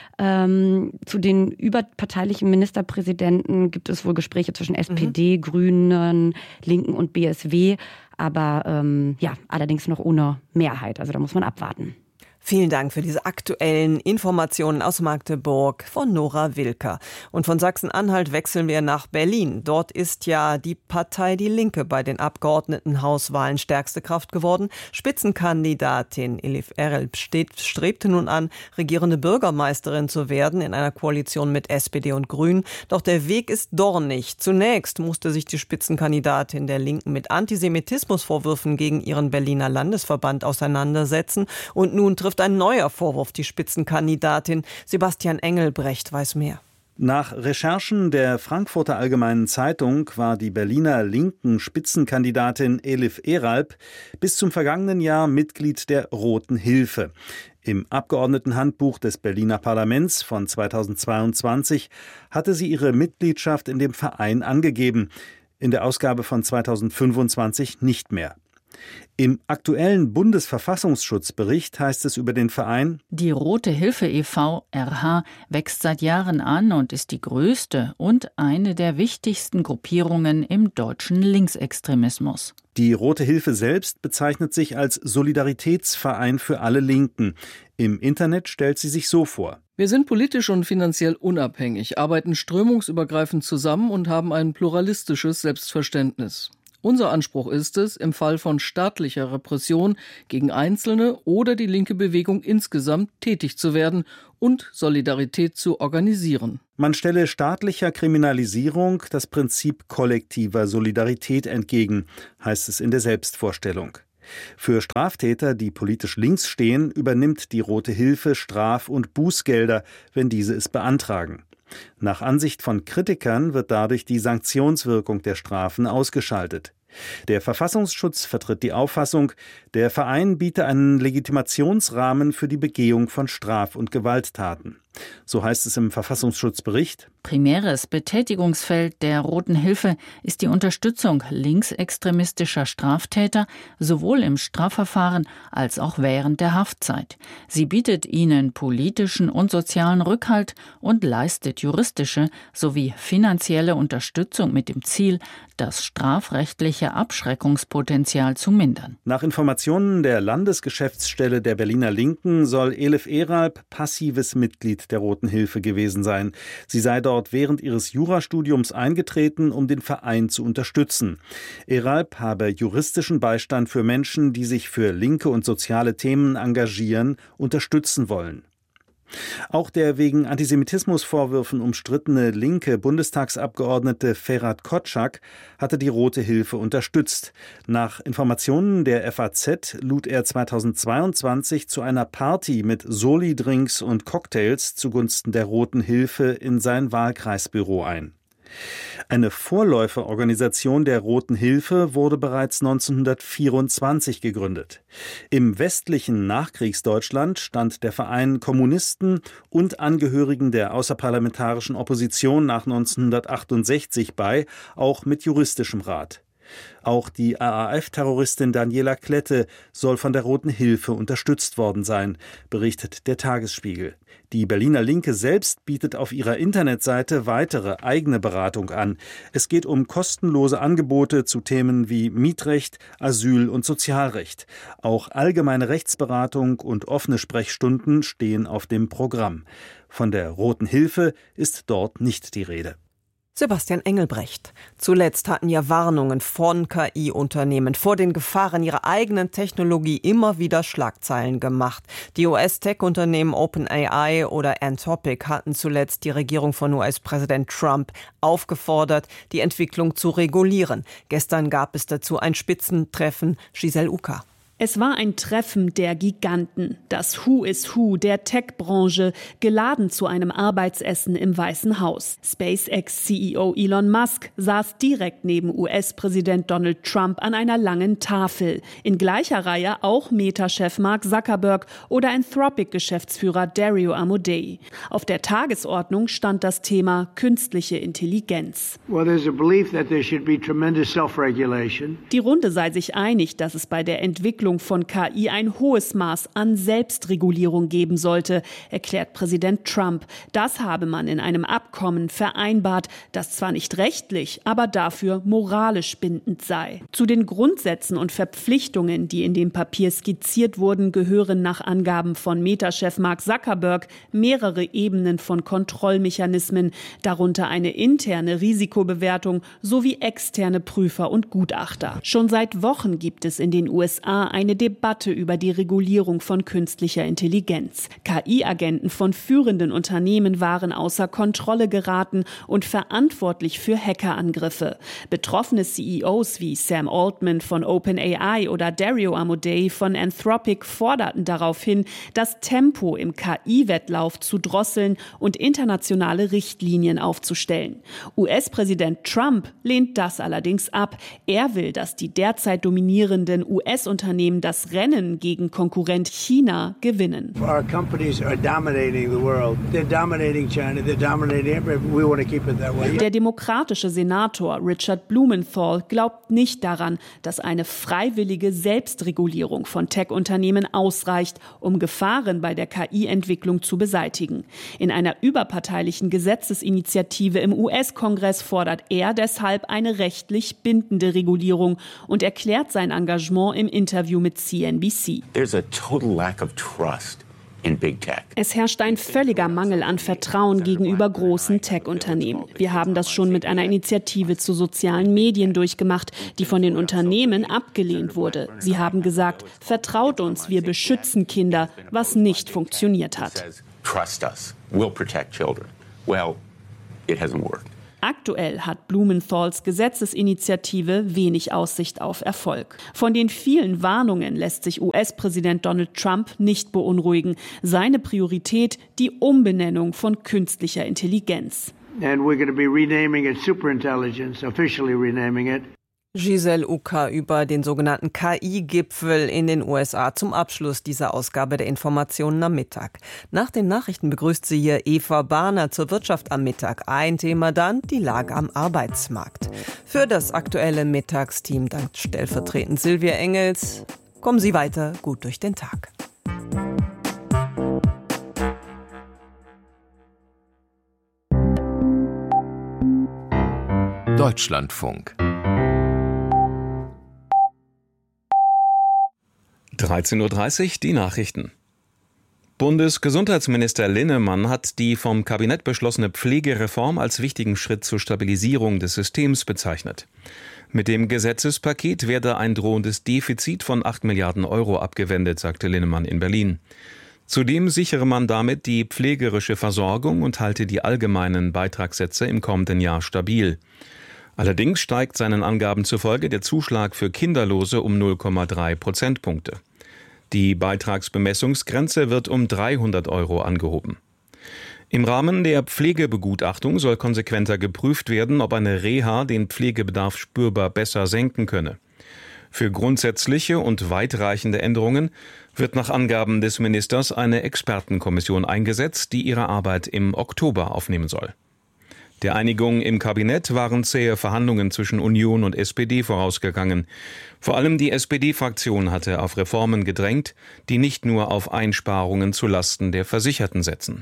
Ähm, zu den überparteilichen Ministerpräsidenten gibt es wohl Gespräche zwischen S P D, mhm. Grünen, Linken und B S W. Aber ähm, ja, allerdings noch ohne Mehrheit. Also da muss man abwarten. Vielen Dank für diese aktuellen Informationen aus Magdeburg von Nora Wilker. Und von Sachsen-Anhalt wechseln wir nach Berlin. Dort ist ja die Partei Die Linke bei den Abgeordnetenhauswahlen stärkste Kraft geworden. Spitzenkandidatin Elif Erel steht, strebte nun an, regierende Bürgermeisterin zu werden in einer Koalition mit S P D und Grünen. Doch der Weg ist dornig. Zunächst musste sich die Spitzenkandidatin der Linken mit Antisemitismusvorwürfen gegen ihren Berliner Landesverband auseinandersetzen. Und nun trifft ein neuer Vorwurf die Spitzenkandidatin. Sebastian Engelbrecht weiß mehr. Nach Recherchen der Frankfurter Allgemeinen Zeitung war die Berliner linken Spitzenkandidatin Elif Eralp bis zum vergangenen Jahr Mitglied der Roten Hilfe. Im Abgeordnetenhandbuch des Berliner Parlaments von zweitausendzweiundzwanzig hatte sie ihre Mitgliedschaft in dem Verein angegeben, in der Ausgabe von zweitausendfünfundzwanzig nicht mehr. Im aktuellen Bundesverfassungsschutzbericht heißt es über den Verein: Die Rote Hilfe e V R H wächst seit Jahren an und ist die größte und eine der wichtigsten Gruppierungen im deutschen Linksextremismus. Die Rote Hilfe selbst bezeichnet sich als Solidaritätsverein für alle Linken. Im Internet stellt sie sich so vor: Wir sind politisch und finanziell unabhängig, arbeiten strömungsübergreifend zusammen und haben ein pluralistisches Selbstverständnis. Unser Anspruch ist es, im Fall von staatlicher Repression gegen Einzelne oder die linke Bewegung insgesamt tätig zu werden und Solidarität zu organisieren. Man stelle staatlicher Kriminalisierung das Prinzip kollektiver Solidarität entgegen, heißt es in der Selbstvorstellung. Für Straftäter, die politisch links stehen, übernimmt die Rote Hilfe Straf- und Bußgelder, wenn diese es beantragen. Nach Ansicht von Kritikern wird dadurch die Sanktionswirkung der Strafen ausgeschaltet. Der Verfassungsschutz vertritt die Auffassung, der Verein biete einen Legitimationsrahmen für die Begehung von Straf- und Gewalttaten. So heißt es im Verfassungsschutzbericht. Primäres Betätigungsfeld der Roten Hilfe ist die Unterstützung linksextremistischer Straftäter, sowohl im Strafverfahren als auch während der Haftzeit. Sie bietet ihnen politischen und sozialen Rückhalt und leistet juristische sowie finanzielle Unterstützung mit dem Ziel, das strafrechtliche Abschreckungspotenzial zu mindern. Nach Informationen der Landesgeschäftsstelle der Berliner Linken soll Elif Eralp passives Mitglied der Roten Hilfe gewesen sein. Sie sei dort während ihres Jurastudiums eingetreten, um den Verein zu unterstützen. Eralp habe juristischen Beistand für Menschen, die sich für linke und soziale Themen engagieren, unterstützen wollen. Auch der wegen Antisemitismusvorwürfen umstrittene linke Bundestagsabgeordnete Ferhat Kotschak hatte die Rote Hilfe unterstützt. Nach Informationen der F A Z lud er zweitausendzweiundzwanzig zu einer Party mit Soli-Drinks und Cocktails zugunsten der Roten Hilfe in sein Wahlkreisbüro ein. Eine Vorläuferorganisation der Roten Hilfe wurde bereits neunzehnhundertvierundzwanzig gegründet. Im westlichen Nachkriegsdeutschland stand der Verein Kommunisten und Angehörigen der außerparlamentarischen Opposition nach neunzehnhundertachtundsechzig bei, auch mit juristischem Rat. Auch die A A F-Terroristin Daniela Klette soll von der Roten Hilfe unterstützt worden sein, berichtet der Tagesspiegel. Die Berliner Linke selbst bietet auf ihrer Internetseite weitere eigene Beratung an. Es geht um kostenlose Angebote zu Themen wie Mietrecht, Asyl und Sozialrecht. Auch allgemeine Rechtsberatung und offene Sprechstunden stehen auf dem Programm. Von der Roten Hilfe ist dort nicht die Rede. Sebastian Engelbrecht. Zuletzt hatten ja Warnungen von K I-Unternehmen vor den Gefahren ihrer eigenen Technologie immer wieder Schlagzeilen gemacht. Die U S-Tech-Unternehmen OpenAI oder Anthropic hatten zuletzt die Regierung von U S-Präsident Trump aufgefordert, die Entwicklung zu regulieren. Gestern gab es dazu ein Spitzentreffen. Giselle Uka. Es war ein Treffen der Giganten, das Who is Who der Tech-Branche, geladen zu einem Arbeitsessen im Weißen Haus. SpaceX-C E O Elon Musk saß direkt neben U S-Präsident Donald Trump an einer langen Tafel. In gleicher Reihe auch Meta-Chef Mark Zuckerberg oder Anthropic-Geschäftsführer Dario Amodei. Auf der Tagesordnung stand das Thema künstliche Intelligenz. Well, there's a belief that there should be tremendous self-regulation. Die Runde sei sich einig, dass es bei der Entwicklung von K I ein hohes Maß an Selbstregulierung geben sollte, erklärt Präsident Trump. Das habe man in einem Abkommen vereinbart, das zwar nicht rechtlich, aber dafür moralisch bindend sei. Zu den Grundsätzen und Verpflichtungen, die in dem Papier skizziert wurden, gehören nach Angaben von Meta-Chef Mark Zuckerberg mehrere Ebenen von Kontrollmechanismen, darunter eine interne Risikobewertung sowie externe Prüfer und Gutachter. Schon seit Wochen gibt es in den U S A eine Debatte über die Regulierung von künstlicher Intelligenz. K I-Agenten von führenden Unternehmen waren außer Kontrolle geraten und verantwortlich für Hackerangriffe. Betroffene C E Os wie Sam Altman von OpenAI oder Dario Amodei von Anthropic forderten daraufhin, das Tempo im K I-Wettlauf zu drosseln und internationale Richtlinien aufzustellen. U S-Präsident Trump lehnt das allerdings ab. Er will, dass die derzeit dominierenden U S-Unternehmen das Rennen gegen Konkurrent China gewinnen. Our companies are dominating the world. They're dominating China. They're dominating everything. We want to keep it that way. Der demokratische Senator Richard Blumenthal glaubt nicht daran, dass eine freiwillige Selbstregulierung von Tech-Unternehmen ausreicht, um Gefahren bei der K I-Entwicklung zu beseitigen. In einer überparteilichen Gesetzesinitiative im U S-Kongress fordert er deshalb eine rechtlich bindende Regulierung und erklärt sein Engagement im Interview mit C N B C. There's a total lack of trust Es herrscht ein völliger Mangel an Vertrauen gegenüber großen Tech-Unternehmen. Wir haben das schon mit einer Initiative zu sozialen Medien durchgemacht, die von den Unternehmen abgelehnt wurde. Sie haben gesagt, vertraut uns, wir beschützen Kinder, was nicht funktioniert hat. Aktuell hat Blumenthals Gesetzesinitiative wenig Aussicht auf Erfolg. Von den vielen Warnungen lässt sich U S-Präsident Donald Trump nicht beunruhigen. Seine Priorität die Umbenennung von künstlicher Intelligenz. And we're going to be renaming it Superintelligence, officially renaming it. Giselle Uka über den sogenannten K I-Gipfel in den U S A zum Abschluss dieser Ausgabe der Informationen am Mittag. Nach den Nachrichten begrüßt sie hier Eva Bahner zur Wirtschaft am Mittag. Ein Thema dann, die Lage am Arbeitsmarkt. Für das aktuelle Mittagsteam dankt stellvertretend Silvia Engels. Kommen Sie weiter gut durch den Tag. Deutschlandfunk. dreizehn Uhr dreißig, die Nachrichten. Bundesgesundheitsminister Linnemann hat die vom Kabinett beschlossene Pflegereform als wichtigen Schritt zur Stabilisierung des Systems bezeichnet. Mit dem Gesetzespaket werde ein drohendes Defizit von acht Milliarden Euro abgewendet, sagte Linnemann in Berlin. Zudem sichere man damit die pflegerische Versorgung und halte die allgemeinen Beitragssätze im kommenden Jahr stabil. Allerdings steigt seinen Angaben zufolge der Zuschlag für Kinderlose um null Komma drei Prozentpunkte. Die Beitragsbemessungsgrenze wird um dreihundert Euro angehoben. Im Rahmen der Pflegebegutachtung soll konsequenter geprüft werden, ob eine Reha den Pflegebedarf spürbar besser senken könne. Für grundsätzliche und weitreichende Änderungen wird nach Angaben des Ministers eine Expertenkommission eingesetzt, die ihre Arbeit im Oktober aufnehmen soll. Der Einigung im Kabinett waren zähe Verhandlungen zwischen Union und S P D vorausgegangen. Vor allem die S P D-Fraktion hatte auf Reformen gedrängt, die nicht nur auf Einsparungen zulasten der Versicherten setzen.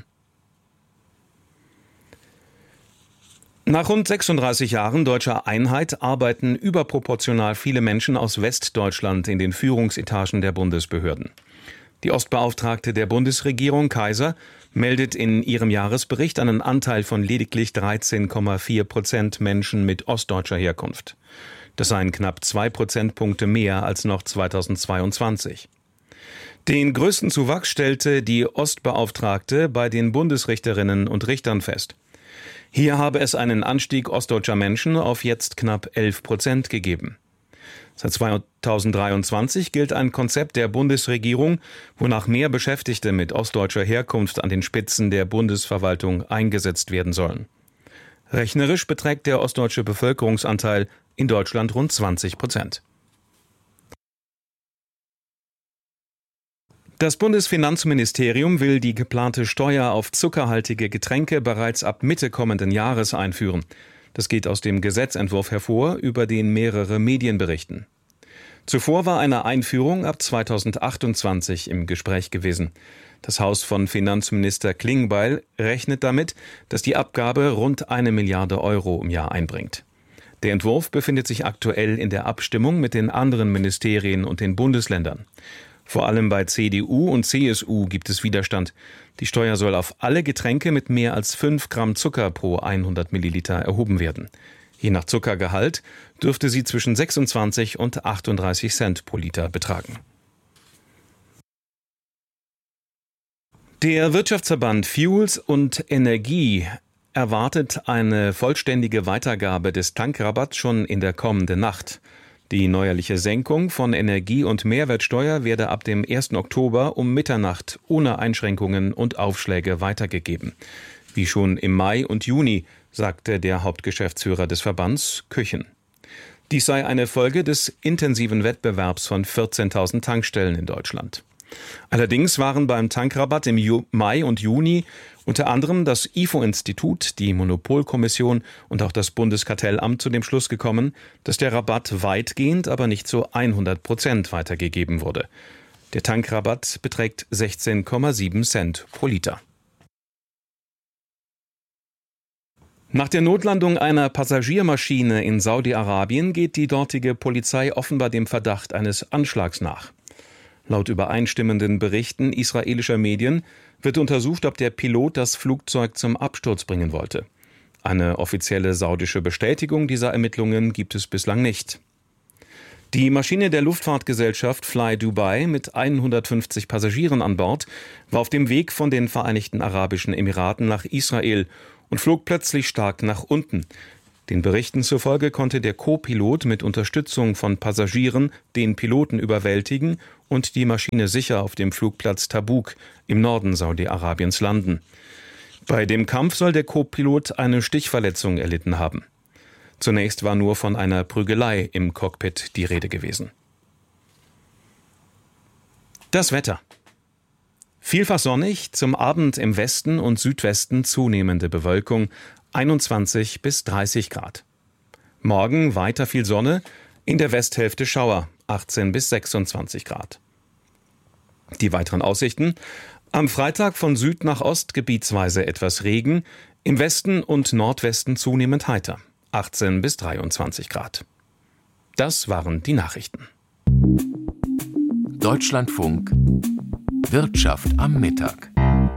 Nach rund sechsunddreißig Jahren deutscher Einheit arbeiten überproportional viele Menschen aus Westdeutschland in den Führungsetagen der Bundesbehörden. Die Ostbeauftragte der Bundesregierung, Kaiser, meldet in ihrem Jahresbericht einen Anteil von lediglich dreizehn Komma vier Prozent Menschen mit ostdeutscher Herkunft. Das seien knapp zwei Prozentpunkte mehr als noch zweitausendzweiundzwanzig. Den größten Zuwachs stellte die Ostbeauftragte bei den Bundesrichterinnen und Richtern fest. Hier habe es einen Anstieg ostdeutscher Menschen auf jetzt knapp elf Prozent gegeben. Seit zweitausenddreiundzwanzig gilt ein Konzept der Bundesregierung, wonach mehr Beschäftigte mit ostdeutscher Herkunft an den Spitzen der Bundesverwaltung eingesetzt werden sollen. Rechnerisch beträgt der ostdeutsche Bevölkerungsanteil in Deutschland rund zwanzig Prozent. Das Bundesfinanzministerium will die geplante Steuer auf zuckerhaltige Getränke bereits ab Mitte kommenden Jahres einführen. Das geht aus dem Gesetzentwurf hervor, über den mehrere Medien berichten. Zuvor war eine Einführung ab zweitausendachtundzwanzig im Gespräch gewesen. Das Haus von Finanzminister Klingbeil rechnet damit, dass die Abgabe rund eine Milliarde Euro im Jahr einbringt. Der Entwurf befindet sich aktuell in der Abstimmung mit den anderen Ministerien und den Bundesländern. Vor allem bei C D U und C S U gibt es Widerstand. Die Steuer soll auf alle Getränke mit mehr als fünf Gramm Zucker pro hundert Milliliter erhoben werden. Je nach Zuckergehalt dürfte sie zwischen sechsundzwanzig und achtunddreißig Cent pro Liter betragen. Der Wirtschaftsverband Fuels und Energie erwartet eine vollständige Weitergabe des Tankrabatts schon in der kommenden Nacht. Die neuerliche Senkung von Energie- und Mehrwertsteuer werde ab dem ersten Oktober um Mitternacht ohne Einschränkungen und Aufschläge weitergegeben. Wie schon im Mai und Juni, sagte der Hauptgeschäftsführer des Verbands, Küchen. Dies sei eine Folge des intensiven Wettbewerbs von vierzehntausend Tankstellen in Deutschland. Allerdings waren beim Tankrabatt im Ju- Mai und Juni unter anderem das I F O-Institut, die Monopolkommission und auch das Bundeskartellamt zu dem Schluss gekommen, dass der Rabatt weitgehend, aber nicht zu hundert Prozent weitergegeben wurde. Der Tankrabatt beträgt sechzehn Komma sieben Cent pro Liter. Nach der Notlandung einer Passagiermaschine in Saudi-Arabien geht die dortige Polizei offenbar dem Verdacht eines Anschlags nach. Laut übereinstimmenden Berichten israelischer Medien wird untersucht, ob der Pilot das Flugzeug zum Absturz bringen wollte. Eine offizielle saudische Bestätigung dieser Ermittlungen gibt es bislang nicht. Die Maschine der Luftfahrtgesellschaft Fly Dubai mit hundertfünfzig Passagieren an Bord war auf dem Weg von den Vereinigten Arabischen Emiraten nach Israel und flog plötzlich stark nach unten. Den Berichten zufolge konnte der Co-Pilot mit Unterstützung von Passagieren den Piloten überwältigen und die Maschine sicher auf dem Flugplatz Tabuk im Norden Saudi-Arabiens landen. Bei dem Kampf soll der Co-Pilot eine Stichverletzung erlitten haben. Zunächst war nur von einer Prügelei im Cockpit die Rede gewesen. Das Wetter. Vielfach sonnig, zum Abend im Westen und Südwesten zunehmende Bewölkung, einundzwanzig bis dreißig Grad. Morgen weiter viel Sonne, in der Westhälfte Schauer, achtzehn bis sechsundzwanzig Grad. Die weiteren Aussichten: Am Freitag von Süd nach Ost gebietsweise etwas Regen, im Westen und Nordwesten zunehmend heiter, achtzehn bis dreiundzwanzig Grad. Das waren die Nachrichten. Deutschlandfunk Wirtschaft am Mittag.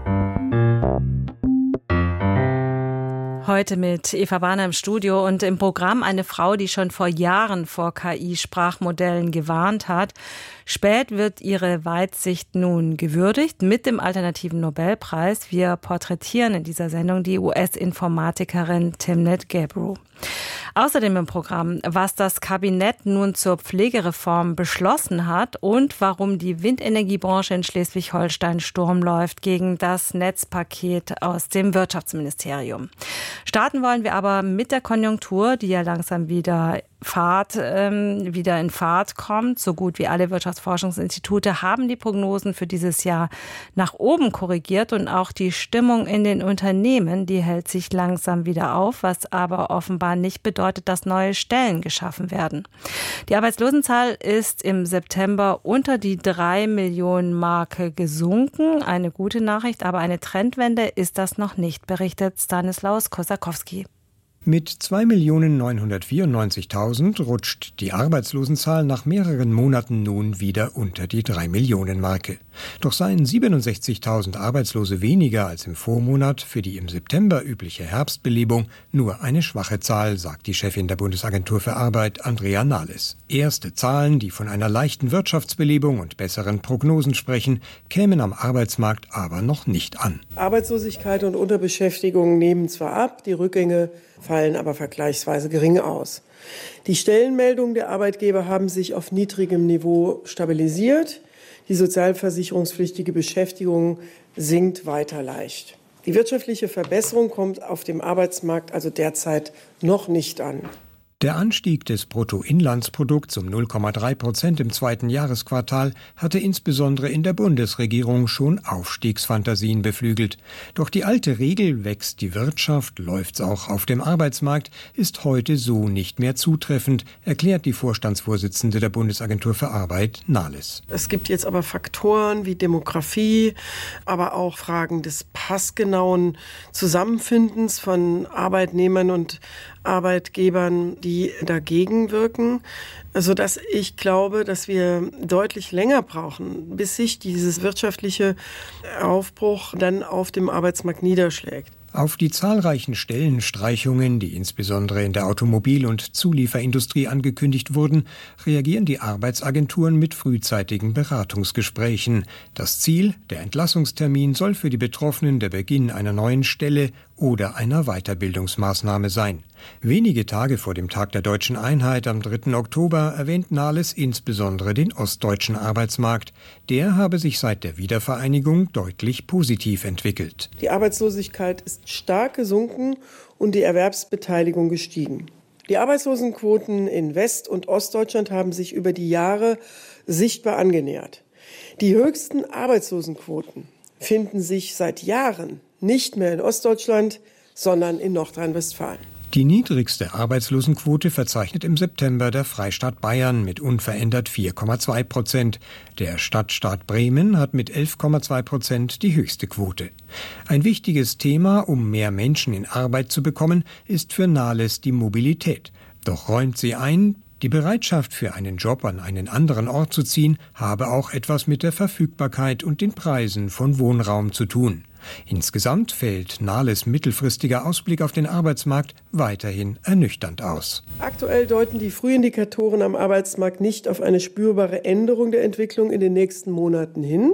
Heute mit Eva Warner im Studio und im Programm eine Frau, die schon vor Jahren vor K I-Sprachmodellen gewarnt hat. Spät wird ihre Weitsicht nun gewürdigt mit dem alternativen Nobelpreis. Wir porträtieren in dieser Sendung die U S-Informatikerin Timnit Gebru. Außerdem im Programm, was das Kabinett nun zur Pflegereform beschlossen hat und warum die Windenergiebranche in Schleswig-Holstein Sturm läuft gegen das Netzpaket aus dem Wirtschaftsministerium. Starten wollen wir aber mit der Konjunktur, die ja langsam wieder Fahrt, ähm, wieder in Fahrt kommt. So gut wie alle Wirtschaftsforschungsinstitute haben die Prognosen für dieses Jahr nach oben korrigiert und auch die Stimmung in den Unternehmen, die hält sich langsam wieder auf, was aber offenbar nicht bedeutet, dass neue Stellen geschaffen werden. Die Arbeitslosenzahl ist im September unter die drei Millionen Marke gesunken. Eine gute Nachricht, aber eine Trendwende ist das noch nicht, berichtet Stanislaus Kosakowski. Mit zwei Millionen neunhundertvierundneunzigtausend rutscht die Arbeitslosenzahl nach mehreren Monaten nun wieder unter die drei Millionen Marke. Doch seien siebenundsechzigtausend Arbeitslose weniger als im Vormonat für die im September übliche Herbstbelebung nur eine schwache Zahl, sagt die Chefin der Bundesagentur für Arbeit, Andrea Nahles. Erste Zahlen, die von einer leichten Wirtschaftsbelebung und besseren Prognosen sprechen, kämen am Arbeitsmarkt aber noch nicht an. Arbeitslosigkeit und Unterbeschäftigung nehmen zwar ab, die Rückgänge fallen aber vergleichsweise gering aus. Die Stellenmeldungen der Arbeitgeber haben sich auf niedrigem Niveau stabilisiert. Die sozialversicherungspflichtige Beschäftigung sinkt weiter leicht. Die wirtschaftliche Verbesserung kommt auf dem Arbeitsmarkt also derzeit noch nicht an. Der Anstieg des Bruttoinlandsprodukts um null Komma drei Prozent im zweiten Jahresquartal hatte insbesondere in der Bundesregierung schon Aufstiegsfantasien beflügelt. Doch die alte Regel, wächst die Wirtschaft, läuft's auch auf dem Arbeitsmarkt, ist heute so nicht mehr zutreffend, erklärt die Vorstandsvorsitzende der Bundesagentur für Arbeit, Nahles. Es gibt jetzt aber Faktoren wie Demografie, aber auch Fragen des passgenauen Zusammenfindens von Arbeitnehmern und Arbeitgebern, die dagegen wirken, sodass ich glaube, dass wir deutlich länger brauchen, bis sich dieses wirtschaftliche Aufbruch dann auf dem Arbeitsmarkt niederschlägt. Auf die zahlreichen Stellenstreichungen, die insbesondere in der Automobil- und Zulieferindustrie angekündigt wurden, reagieren die Arbeitsagenturen mit frühzeitigen Beratungsgesprächen. Das Ziel, der Entlassungstermin, soll für die Betroffenen der Beginn einer neuen Stelle oder einer Weiterbildungsmaßnahme sein. Wenige Tage vor dem Tag der Deutschen Einheit am dritten Oktober erwähnt Nahles insbesondere den ostdeutschen Arbeitsmarkt. Der habe sich seit der Wiedervereinigung deutlich positiv entwickelt. Die Arbeitslosigkeit ist stark gesunken und die Erwerbsbeteiligung gestiegen. Die Arbeitslosenquoten in West- und Ostdeutschland haben sich über die Jahre sichtbar angenähert. Die höchsten Arbeitslosenquoten finden sich seit Jahren nicht mehr in Ostdeutschland, sondern in Nordrhein-Westfalen. Die niedrigste Arbeitslosenquote verzeichnet im September der Freistaat Bayern mit unverändert vier Komma zwei Prozent. Der Stadtstaat Bremen hat mit elf Komma zwei Prozent die höchste Quote. Ein wichtiges Thema, um mehr Menschen in Arbeit zu bekommen, ist für Nahles die Mobilität. Doch räumt sie ein, Die Bereitschaft, für einen Job an einen anderen Ort zu ziehen, habe auch etwas mit der Verfügbarkeit und den Preisen von Wohnraum zu tun. Insgesamt fällt Nahles mittelfristiger Ausblick auf den Arbeitsmarkt weiterhin ernüchternd aus. Aktuell deuten die Frühindikatoren am Arbeitsmarkt nicht auf eine spürbare Änderung der Entwicklung in den nächsten Monaten hin.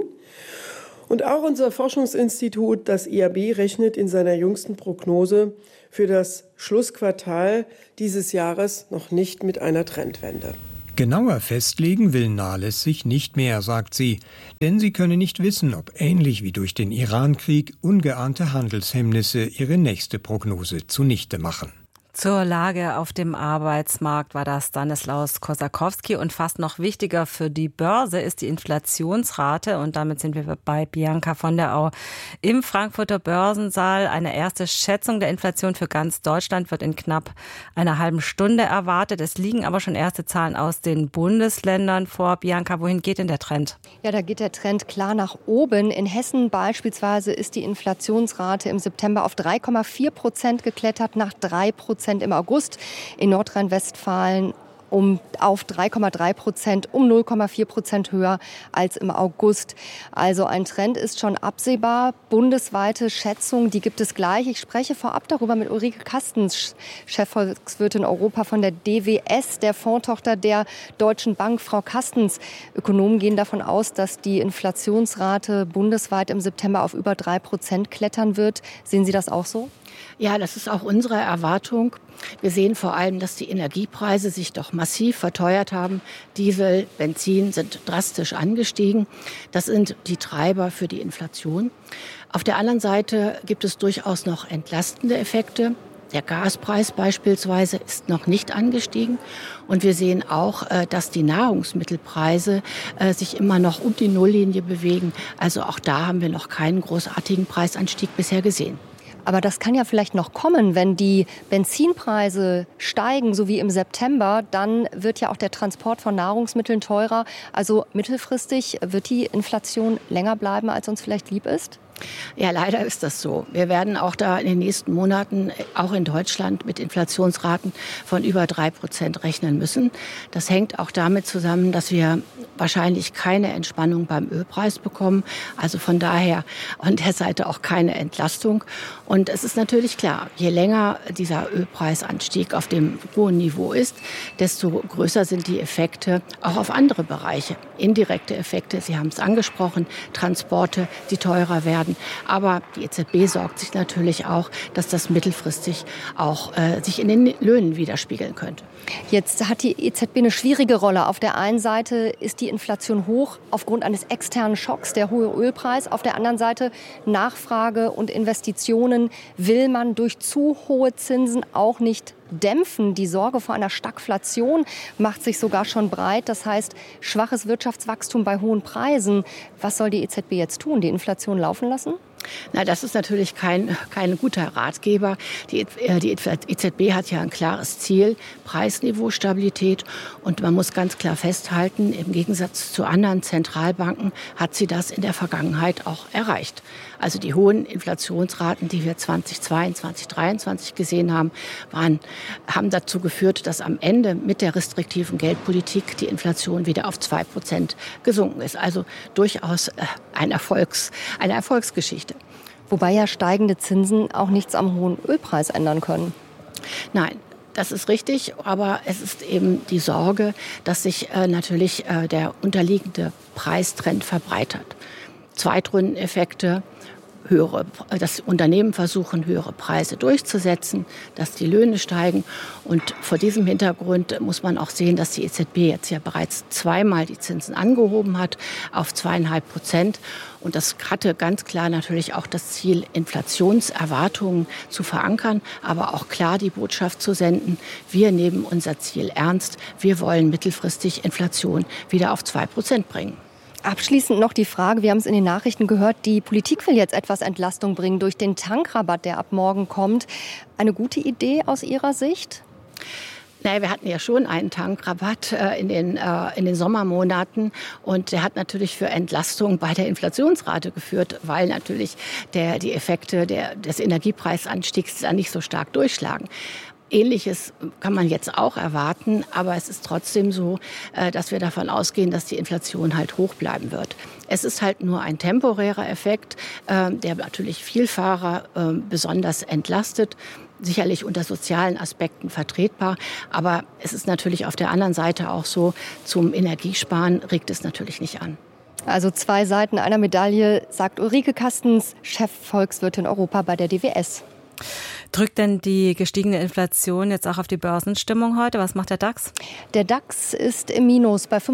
Und auch unser Forschungsinstitut, das I A B, rechnet in seiner jüngsten Prognose für das Schlussquartal dieses Jahres noch nicht mit einer Trendwende. Genauer festlegen will Nahles sich nicht mehr, sagt sie, denn sie könne nicht wissen, ob ähnlich wie durch den Irankrieg ungeahnte Handelshemmnisse ihre nächste Prognose zunichte machen. Zur Lage auf dem Arbeitsmarkt war das Stanislaus Kosakowski. Und fast noch wichtiger für die Börse ist die Inflationsrate. Und damit sind wir bei Bianca von der Au im Frankfurter Börsensaal. Eine erste Schätzung der Inflation für ganz Deutschland wird in knapp einer halben Stunde erwartet. Es liegen aber schon erste Zahlen aus den Bundesländern vor. Bianca, wohin geht denn der Trend? Ja, da geht der Trend klar nach oben. In Hessen beispielsweise ist die Inflationsrate im September auf drei Komma vier Prozent geklettert, nach drei Prozent im August. In Nordrhein-Westfalen um auf drei Komma drei Prozent, um null Komma vier Prozent höher als im August. Also ein Trend ist schon absehbar. Bundesweite Schätzung, die gibt es gleich. Ich spreche vorab darüber mit Ulrike Kastens, Chefvolkswirtin Europa von der D W S, der Fondstochter der Deutschen Bank. Frau Kastens, Ökonomen gehen davon aus, dass die Inflationsrate bundesweit im September auf über drei Prozent klettern wird. Sehen Sie das auch so? Ja, das ist auch unsere Erwartung. Wir sehen vor allem, dass die Energiepreise sich doch massiv verteuert haben. Diesel, Benzin sind drastisch angestiegen. Das sind die Treiber für die Inflation. Auf der anderen Seite gibt es durchaus noch entlastende Effekte. Der Gaspreis beispielsweise ist noch nicht angestiegen. Und wir sehen auch, dass die Nahrungsmittelpreise sich immer noch um die Nulllinie bewegen. Also auch da haben wir noch keinen großartigen Preisanstieg bisher gesehen. Aber das kann ja vielleicht noch kommen, wenn die Benzinpreise steigen, so wie im September, dann wird ja auch der Transport von Nahrungsmitteln teurer. Also mittelfristig wird die Inflation länger bleiben, als uns vielleicht lieb ist? Ja, leider ist das so. Wir werden auch da in den nächsten Monaten, auch in Deutschland, mit Inflationsraten von über drei Prozent rechnen müssen. Das hängt auch damit zusammen, dass wir wahrscheinlich keine Entspannung beim Ölpreis bekommen. Also von daher an der Seite auch keine Entlastung. Und es ist natürlich klar, je länger dieser Ölpreisanstieg auf dem hohen Niveau ist, desto größer sind die Effekte auch auf andere Bereiche. Indirekte Effekte, Sie haben es angesprochen, Transporte, die teurer werden. Aber die E Z B sorgt sich natürlich auch, dass das mittelfristig auch äh, sich in den Löhnen widerspiegeln könnte. Jetzt hat die E Z B eine schwierige Rolle. Auf der einen Seite ist die Inflation hoch aufgrund eines externen Schocks, der hohe Ölpreis. Auf der anderen Seite Nachfrage und Investitionen will man durch zu hohe Zinsen auch nicht dämpfen. Die Sorge vor einer Stagflation macht sich sogar schon breit. Das heißt, schwaches Wirtschaftswachstum bei hohen Preisen. Was soll die E Z B jetzt tun? Die Inflation laufen lassen? Na, das ist natürlich kein, kein guter Ratgeber. Die, die E Z B hat ja ein klares Ziel, Preisniveaustabilität. Und man muss ganz klar festhalten, im Gegensatz zu anderen Zentralbanken hat sie das in der Vergangenheit auch erreicht. Also die hohen Inflationsraten, die wir zweitausendzweiundzwanzig, zweitausenddreiundzwanzig gesehen haben, waren, haben dazu geführt, dass am Ende mit der restriktiven Geldpolitik die Inflation wieder auf zwei Prozent gesunken ist. Also durchaus ein Erfolgs, eine Erfolgsgeschichte. Wobei ja steigende Zinsen auch nichts am hohen Ölpreis ändern können. Nein. Das ist richtig, aber es ist eben die Sorge, dass sich äh, natürlich äh, der unterliegende Preistrend verbreitert. Zweitrundeneffekte, höhere, dass Unternehmen versuchen, höhere Preise durchzusetzen, dass die Löhne steigen. Und vor diesem Hintergrund muss man auch sehen, dass die E Z B jetzt ja bereits zweimal die Zinsen angehoben hat auf zweieinhalb Prozent. Und das hatte ganz klar natürlich auch das Ziel, Inflationserwartungen zu verankern, aber auch klar die Botschaft zu senden, wir nehmen unser Ziel ernst, wir wollen mittelfristig Inflation wieder auf zwei Prozent bringen. Abschließend noch die Frage, wir haben es in den Nachrichten gehört, die Politik will jetzt etwas Entlastung bringen durch den Tankrabatt, der ab morgen kommt. Eine gute Idee aus Ihrer Sicht? Naja, wir hatten ja schon einen Tankrabatt äh, in, den, äh, in den Sommermonaten und der hat natürlich für Entlastung bei der Inflationsrate geführt, weil natürlich der, die Effekte der, des Energiepreisanstiegs dann nicht so stark durchschlagen. Ähnliches kann man jetzt auch erwarten, aber es ist trotzdem so, dass wir davon ausgehen, dass die Inflation halt hoch bleiben wird. Es ist halt nur ein temporärer Effekt, der natürlich Vielfahrer besonders entlastet. Sicherlich unter sozialen Aspekten vertretbar, aber es ist natürlich auf der anderen Seite auch so, zum Energiesparen regt es natürlich nicht an. Also zwei Seiten einer Medaille, sagt Ulrike Kastens, Chefvolkswirtin Europa bei der D W S. Drückt denn die gestiegene Inflation jetzt auch auf die Börsenstimmung heute? Was macht der DAX? Der DAX ist im Minus bei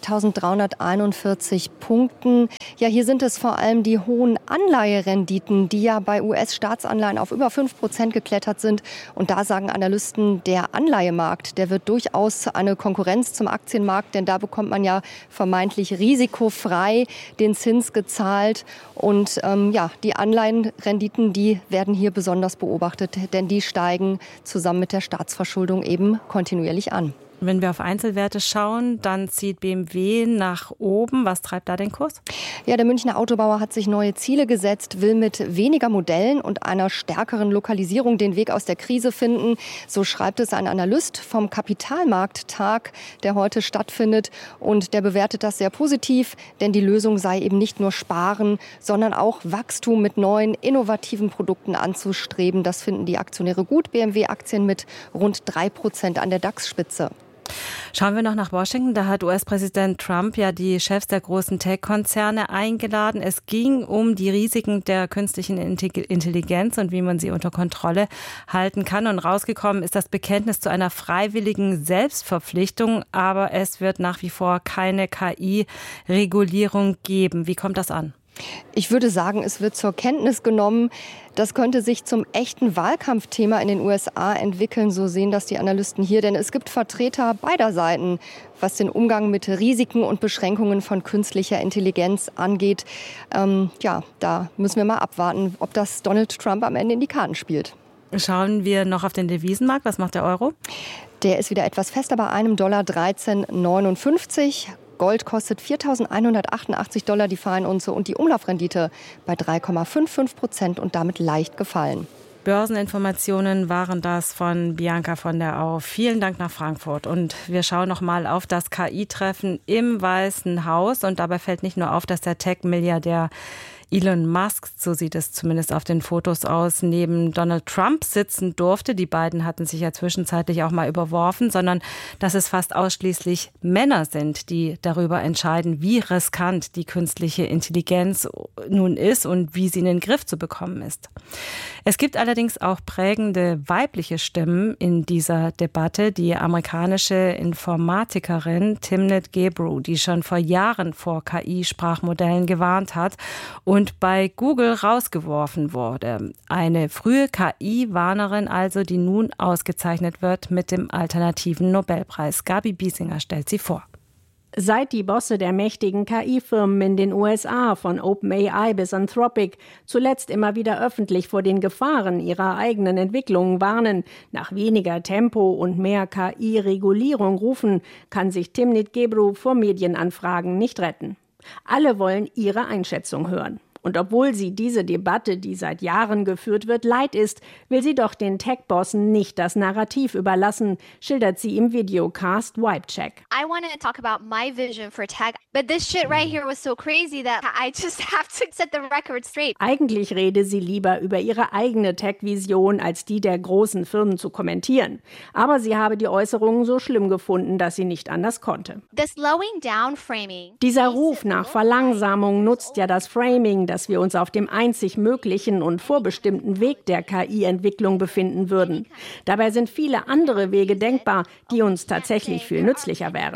fünfundzwanzigtausenddreihunderteinundvierzig Punkten. Ja, hier sind es vor allem die hohen Anleiherenditen, die ja bei U S-Staatsanleihen auf über fünf Prozent geklettert sind. Und da sagen Analysten, der Anleihemarkt, der wird durchaus eine Konkurrenz zum Aktienmarkt, denn da bekommt man ja vermeintlich risikofrei den Zins gezahlt. Und ähm, ja, die Anleihenrenditen, die werden hier besonders beobachtet, denn die steigen zusammen mit der Staatsverschuldung eben kontinuierlich an. Wenn wir auf Einzelwerte schauen, dann zieht B M W nach oben. Was treibt da den Kurs? Ja, der Münchner Autobauer hat sich neue Ziele gesetzt, will mit weniger Modellen und einer stärkeren Lokalisierung den Weg aus der Krise finden. So schreibt es ein Analyst vom Kapitalmarkttag, der heute stattfindet. Und der bewertet das sehr positiv, denn die Lösung sei eben nicht nur Sparen, sondern auch Wachstum mit neuen, innovativen Produkten anzustreben. Das finden die Aktionäre gut. B M W-Aktien mit rund drei Prozent an der DAX-Spitze. Schauen wir noch nach Washington. Da hat U S-Präsident Trump ja die Chefs der großen Tech-Konzerne eingeladen. Es ging um die Risiken der künstlichen Intelligenz und wie man sie unter Kontrolle halten kann. Und rausgekommen ist das Bekenntnis zu einer freiwilligen Selbstverpflichtung. Aber es wird nach wie vor keine K I-Regulierung geben. Wie kommt das an? Ich würde sagen, es wird zur Kenntnis genommen. Das könnte sich zum echten Wahlkampfthema in den U S A entwickeln, so sehen das die Analysten hier. Denn es gibt Vertreter beider Seiten, was den Umgang mit Risiken und Beschränkungen von künstlicher Intelligenz angeht. Ähm, ja, da müssen wir mal abwarten, ob das Donald Trump am Ende in die Karten spielt. Schauen wir noch auf den Devisenmarkt. Was macht der Euro? Der ist wieder etwas fester bei einem Dollar dreizehn neunundfünfzig. Gold kostet viertausendeinhundertachtundachtzig Dollar die Feinunze und die Umlaufrendite bei drei Komma fünfundfünfzig Prozent und damit leicht gefallen. Börseninformationen waren das von Bianca von der Au. Vielen Dank nach Frankfurt. Und wir schauen noch mal auf das K I-Treffen im Weißen Haus. Und dabei fällt nicht nur auf, dass der Tech-Milliardär Elon Musk, so sieht es zumindest auf den Fotos aus, neben Donald Trump sitzen durfte. Die beiden hatten sich ja zwischenzeitlich auch mal überworfen, sondern dass es fast ausschließlich Männer sind, die darüber entscheiden, wie riskant die künstliche Intelligenz nun ist und wie sie in den Griff zu bekommen ist. Es gibt allerdings auch prägende weibliche Stimmen in dieser Debatte. Die amerikanische Informatikerin Timnit Gebru, die schon vor Jahren vor K I-Sprachmodellen gewarnt hat und und bei Google rausgeworfen wurde. Eine frühe K I-Warnerin also, die nun ausgezeichnet wird mit dem alternativen Nobelpreis. Gabi Biesinger stellt sie vor. Seit die Bosse der mächtigen K I-Firmen in den U S A, von OpenAI bis Anthropic, zuletzt immer wieder öffentlich vor den Gefahren ihrer eigenen Entwicklungen warnen, nach weniger Tempo und mehr K I-Regulierung rufen, kann sich Timnit Gebru vor Medienanfragen nicht retten. Alle wollen ihre Einschätzung hören. Und obwohl sie diese Debatte, die seit Jahren geführt wird, leid ist, will sie doch den Tech-Bossen nicht das Narrativ überlassen, schildert sie im Videocast Wipecheck. I wanted to talk about my vision for tech, but this shit right here was so crazy that I just have to set the record straight. Eigentlich rede sie lieber über ihre eigene Tech-Vision, als die der großen Firmen zu kommentieren. Aber sie habe die Äußerungen so schlimm gefunden, dass sie nicht anders konnte. The slowing down framing. Dieser Ruf nach Verlangsamung nutzt ja das Framing, dass wir uns auf dem einzig möglichen und vorbestimmten Weg der K I-Entwicklung befinden würden. Dabei sind viele andere Wege denkbar, die uns tatsächlich viel nützlicher wären.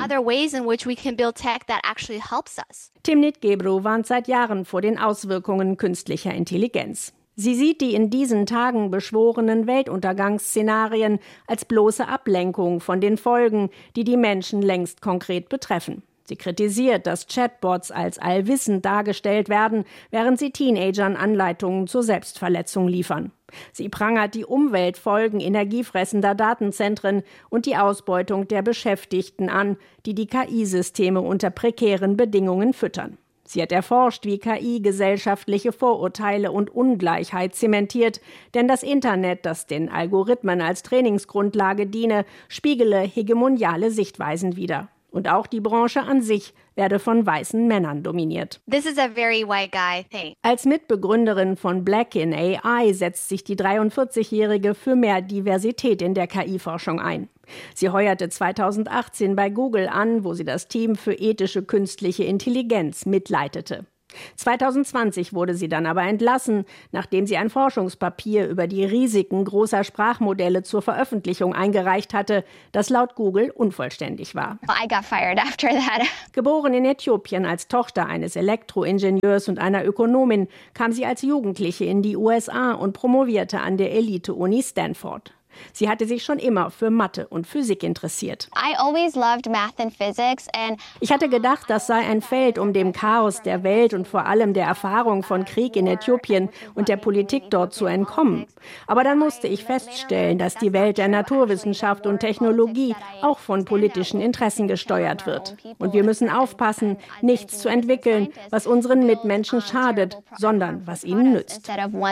Timnit Gebru warnt seit Jahren vor den Auswirkungen künstlicher Intelligenz. Sie sieht die in diesen Tagen beschworenen Weltuntergangsszenarien als bloße Ablenkung von den Folgen, die die Menschen längst konkret betreffen. Sie kritisiert, dass Chatbots als allwissend dargestellt werden, während sie Teenagern Anleitungen zur Selbstverletzung liefern. Sie prangert die Umweltfolgen energiefressender Datenzentren und die Ausbeutung der Beschäftigten an, die die K I-Systeme unter prekären Bedingungen füttern. Sie hat erforscht, wie K I gesellschaftliche Vorurteile und Ungleichheit zementiert. Denn das Internet, das den Algorithmen als Trainingsgrundlage diene, spiegele hegemoniale Sichtweisen wider. Und auch die Branche an sich werde von weißen Männern dominiert. This is a very white guy thing. Als Mitbegründerin von Black in A I setzt sich die dreiundvierzigjährige für mehr Diversität in der K I-Forschung ein. Sie heuerte zweitausendachtzehn bei Google an, wo sie das Team für ethische künstliche Intelligenz mitleitete. zweitausendzwanzig wurde sie dann aber entlassen, nachdem sie ein Forschungspapier über die Risiken großer Sprachmodelle zur Veröffentlichung eingereicht hatte, das laut Google unvollständig war. I got fired after that. Geboren in Äthiopien als Tochter eines Elektroingenieurs und einer Ökonomin, kam sie als Jugendliche in die U S A und promovierte an der Elite-Uni Stanford. Sie hatte sich schon immer für Mathe und Physik interessiert. I always loved math and physics and Ich hatte gedacht, das sei ein Feld, um dem Chaos der Welt und vor allem der Erfahrung von Krieg in Äthiopien und der Politik dort zu entkommen. Aber dann musste ich feststellen, dass die Welt der Naturwissenschaft und Technologie auch von politischen Interessen gesteuert wird. Und wir müssen aufpassen, nichts zu entwickeln, was unseren Mitmenschen schadet, sondern was ihnen nützt.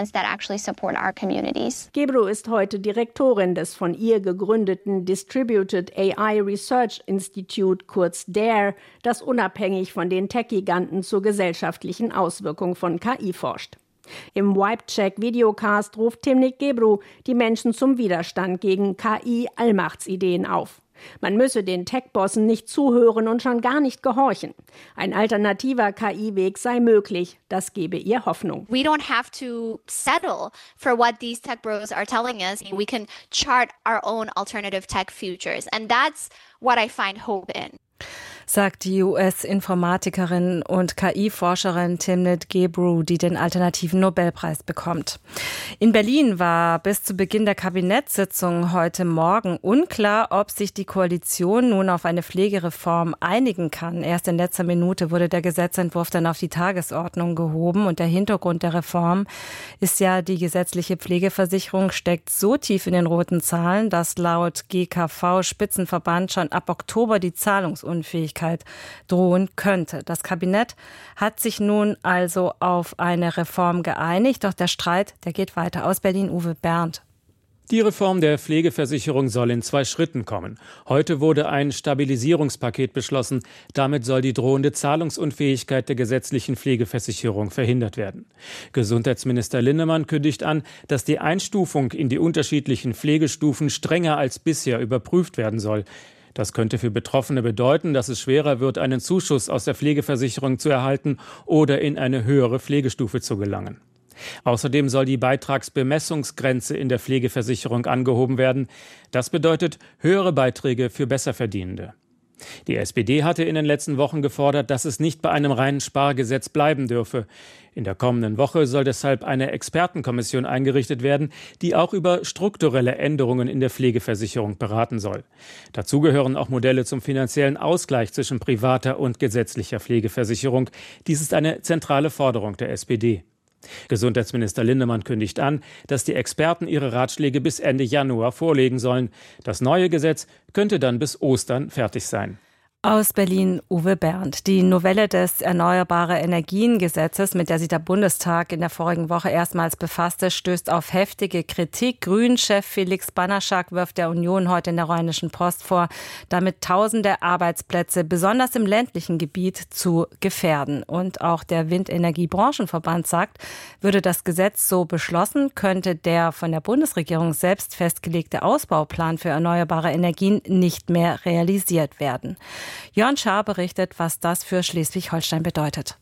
Gebru ist heute Direktorin des von ihr gegründeten Distributed A I Research Institute, kurz D A R E, das unabhängig von den Tech-Giganten zur gesellschaftlichen Auswirkung von K I forscht. Im Wipe-Check-Videocast ruft Timnit Gebru die Menschen zum Widerstand gegen K I-Allmachtsideen auf. Man müsse den Tech-Bossen nicht zuhören und schon gar nicht gehorchen. Ein alternativer K I-Weg sei möglich. Das gebe ihr Hoffnung. We don't have to settle for what these tech bros are telling us. We can chart our own alternative tech futures. And that's what I find hope in. Sagt die U S-Informatikerin und K I-Forscherin Timnit Gebru, die den alternativen Nobelpreis bekommt. In Berlin war bis zu Beginn der Kabinettssitzung heute Morgen unklar, ob sich die Koalition nun auf eine Pflegereform einigen kann. Erst in letzter Minute wurde der Gesetzentwurf dann auf die Tagesordnung gehoben. Und der Hintergrund der Reform ist ja, die gesetzliche Pflegeversicherung steckt so tief in den roten Zahlen, dass laut G K V-Spitzenverband schon ab Oktober die Zahlungsunfähigkeit drohen könnte. Das Kabinett hat sich nun also auf eine Reform geeinigt, doch der Streit, der geht weiter. Aus Berlin, Uwe Bernd. Die Reform der Pflegeversicherung soll in zwei Schritten kommen. Heute wurde ein Stabilisierungspaket beschlossen. Damit soll die drohende Zahlungsunfähigkeit der gesetzlichen Pflegeversicherung verhindert werden. Gesundheitsminister Linnemann kündigt an, dass die Einstufung in die unterschiedlichen Pflegestufen strenger als bisher überprüft werden soll. Das könnte für Betroffene bedeuten, dass es schwerer wird, einen Zuschuss aus der Pflegeversicherung zu erhalten oder in eine höhere Pflegestufe zu gelangen. Außerdem soll die Beitragsbemessungsgrenze in der Pflegeversicherung angehoben werden. Das bedeutet höhere Beiträge für Besserverdienende. Die S P D hatte in den letzten Wochen gefordert, dass es nicht bei einem reinen Spargesetz bleiben dürfe. In der kommenden Woche soll deshalb eine Expertenkommission eingerichtet werden, die auch über strukturelle Änderungen in der Pflegeversicherung beraten soll. Dazu gehören auch Modelle zum finanziellen Ausgleich zwischen privater und gesetzlicher Pflegeversicherung. Dies ist eine zentrale Forderung der S P D. Gesundheitsminister Linnemann kündigt an, dass die Experten ihre Ratschläge bis Ende Januar vorlegen sollen. Das neue Gesetz könnte dann bis Ostern fertig sein. Aus Berlin, Uwe Bernd. Die Novelle des Erneuerbare Energien-Gesetzes, mit der sich der Bundestag in der vorigen Woche erstmals befasste, stößt auf heftige Kritik. Grünen-Chef Felix Banaschak wirft der Union heute in der Rheinischen Post vor, damit tausende Arbeitsplätze, besonders im ländlichen Gebiet, zu gefährden. Und auch der Windenergiebranchenverband sagt, würde das Gesetz so beschlossen, könnte der von der Bundesregierung selbst festgelegte Ausbauplan für erneuerbare Energien nicht mehr realisiert werden. Jörn Schaar berichtet, was das für Schleswig-Holstein bedeutet.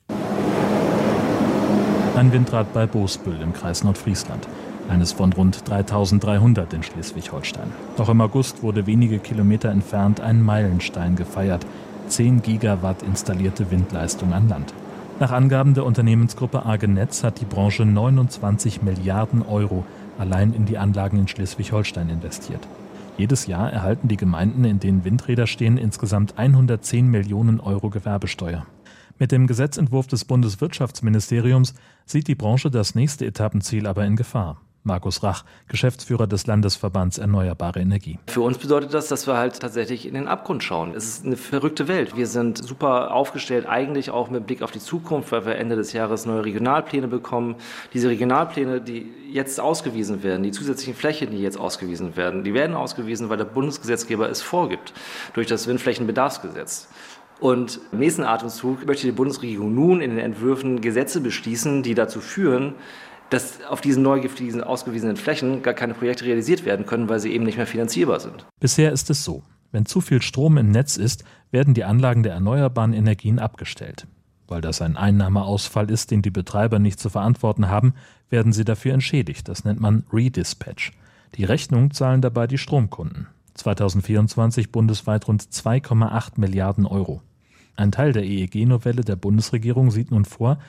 Ein Windrad bei Boesbüll im Kreis Nordfriesland. Eines von rund dreitausenddreihundert in Schleswig-Holstein. Doch im August wurde wenige Kilometer entfernt ein Meilenstein gefeiert. zehn Gigawatt installierte Windleistung an Land. Nach Angaben der Unternehmensgruppe Arge Netz hat die Branche neunundzwanzig Milliarden Euro allein in die Anlagen in Schleswig-Holstein investiert. Jedes Jahr erhalten die Gemeinden, in denen Windräder stehen, insgesamt hundertzehn Millionen Euro Gewerbesteuer. Mit dem Gesetzentwurf des Bundeswirtschaftsministeriums sieht die Branche das nächste Etappenziel aber in Gefahr. Markus Rach, Geschäftsführer des Landesverbands Erneuerbare Energie. Für uns bedeutet das, dass wir halt tatsächlich in den Abgrund schauen. Es ist eine verrückte Welt. Wir sind super aufgestellt, eigentlich auch mit Blick auf die Zukunft, weil wir Ende des Jahres neue Regionalpläne bekommen. Diese Regionalpläne, die jetzt ausgewiesen werden, die zusätzlichen Flächen, die jetzt ausgewiesen werden, die werden ausgewiesen, weil der Bundesgesetzgeber es vorgibt, durch das Windflächenbedarfsgesetz. Und im nächsten Atemzug möchte die Bundesregierung nun in den Entwürfen Gesetze beschließen, die dazu führen, dass auf diesen neu auf diesen ausgewiesenen Flächen gar keine Projekte realisiert werden können, weil sie eben nicht mehr finanzierbar sind. Bisher ist es so: Wenn zu viel Strom im Netz ist, werden die Anlagen der erneuerbaren Energien abgestellt. Weil das ein Einnahmeausfall ist, den die Betreiber nicht zu verantworten haben, werden sie dafür entschädigt. Das nennt man Redispatch. Die Rechnung zahlen dabei die Stromkunden. zweitausendvierundzwanzig bundesweit rund zwei Komma acht Milliarden Euro. Ein Teil der E E G-Novelle der Bundesregierung sieht nun vor,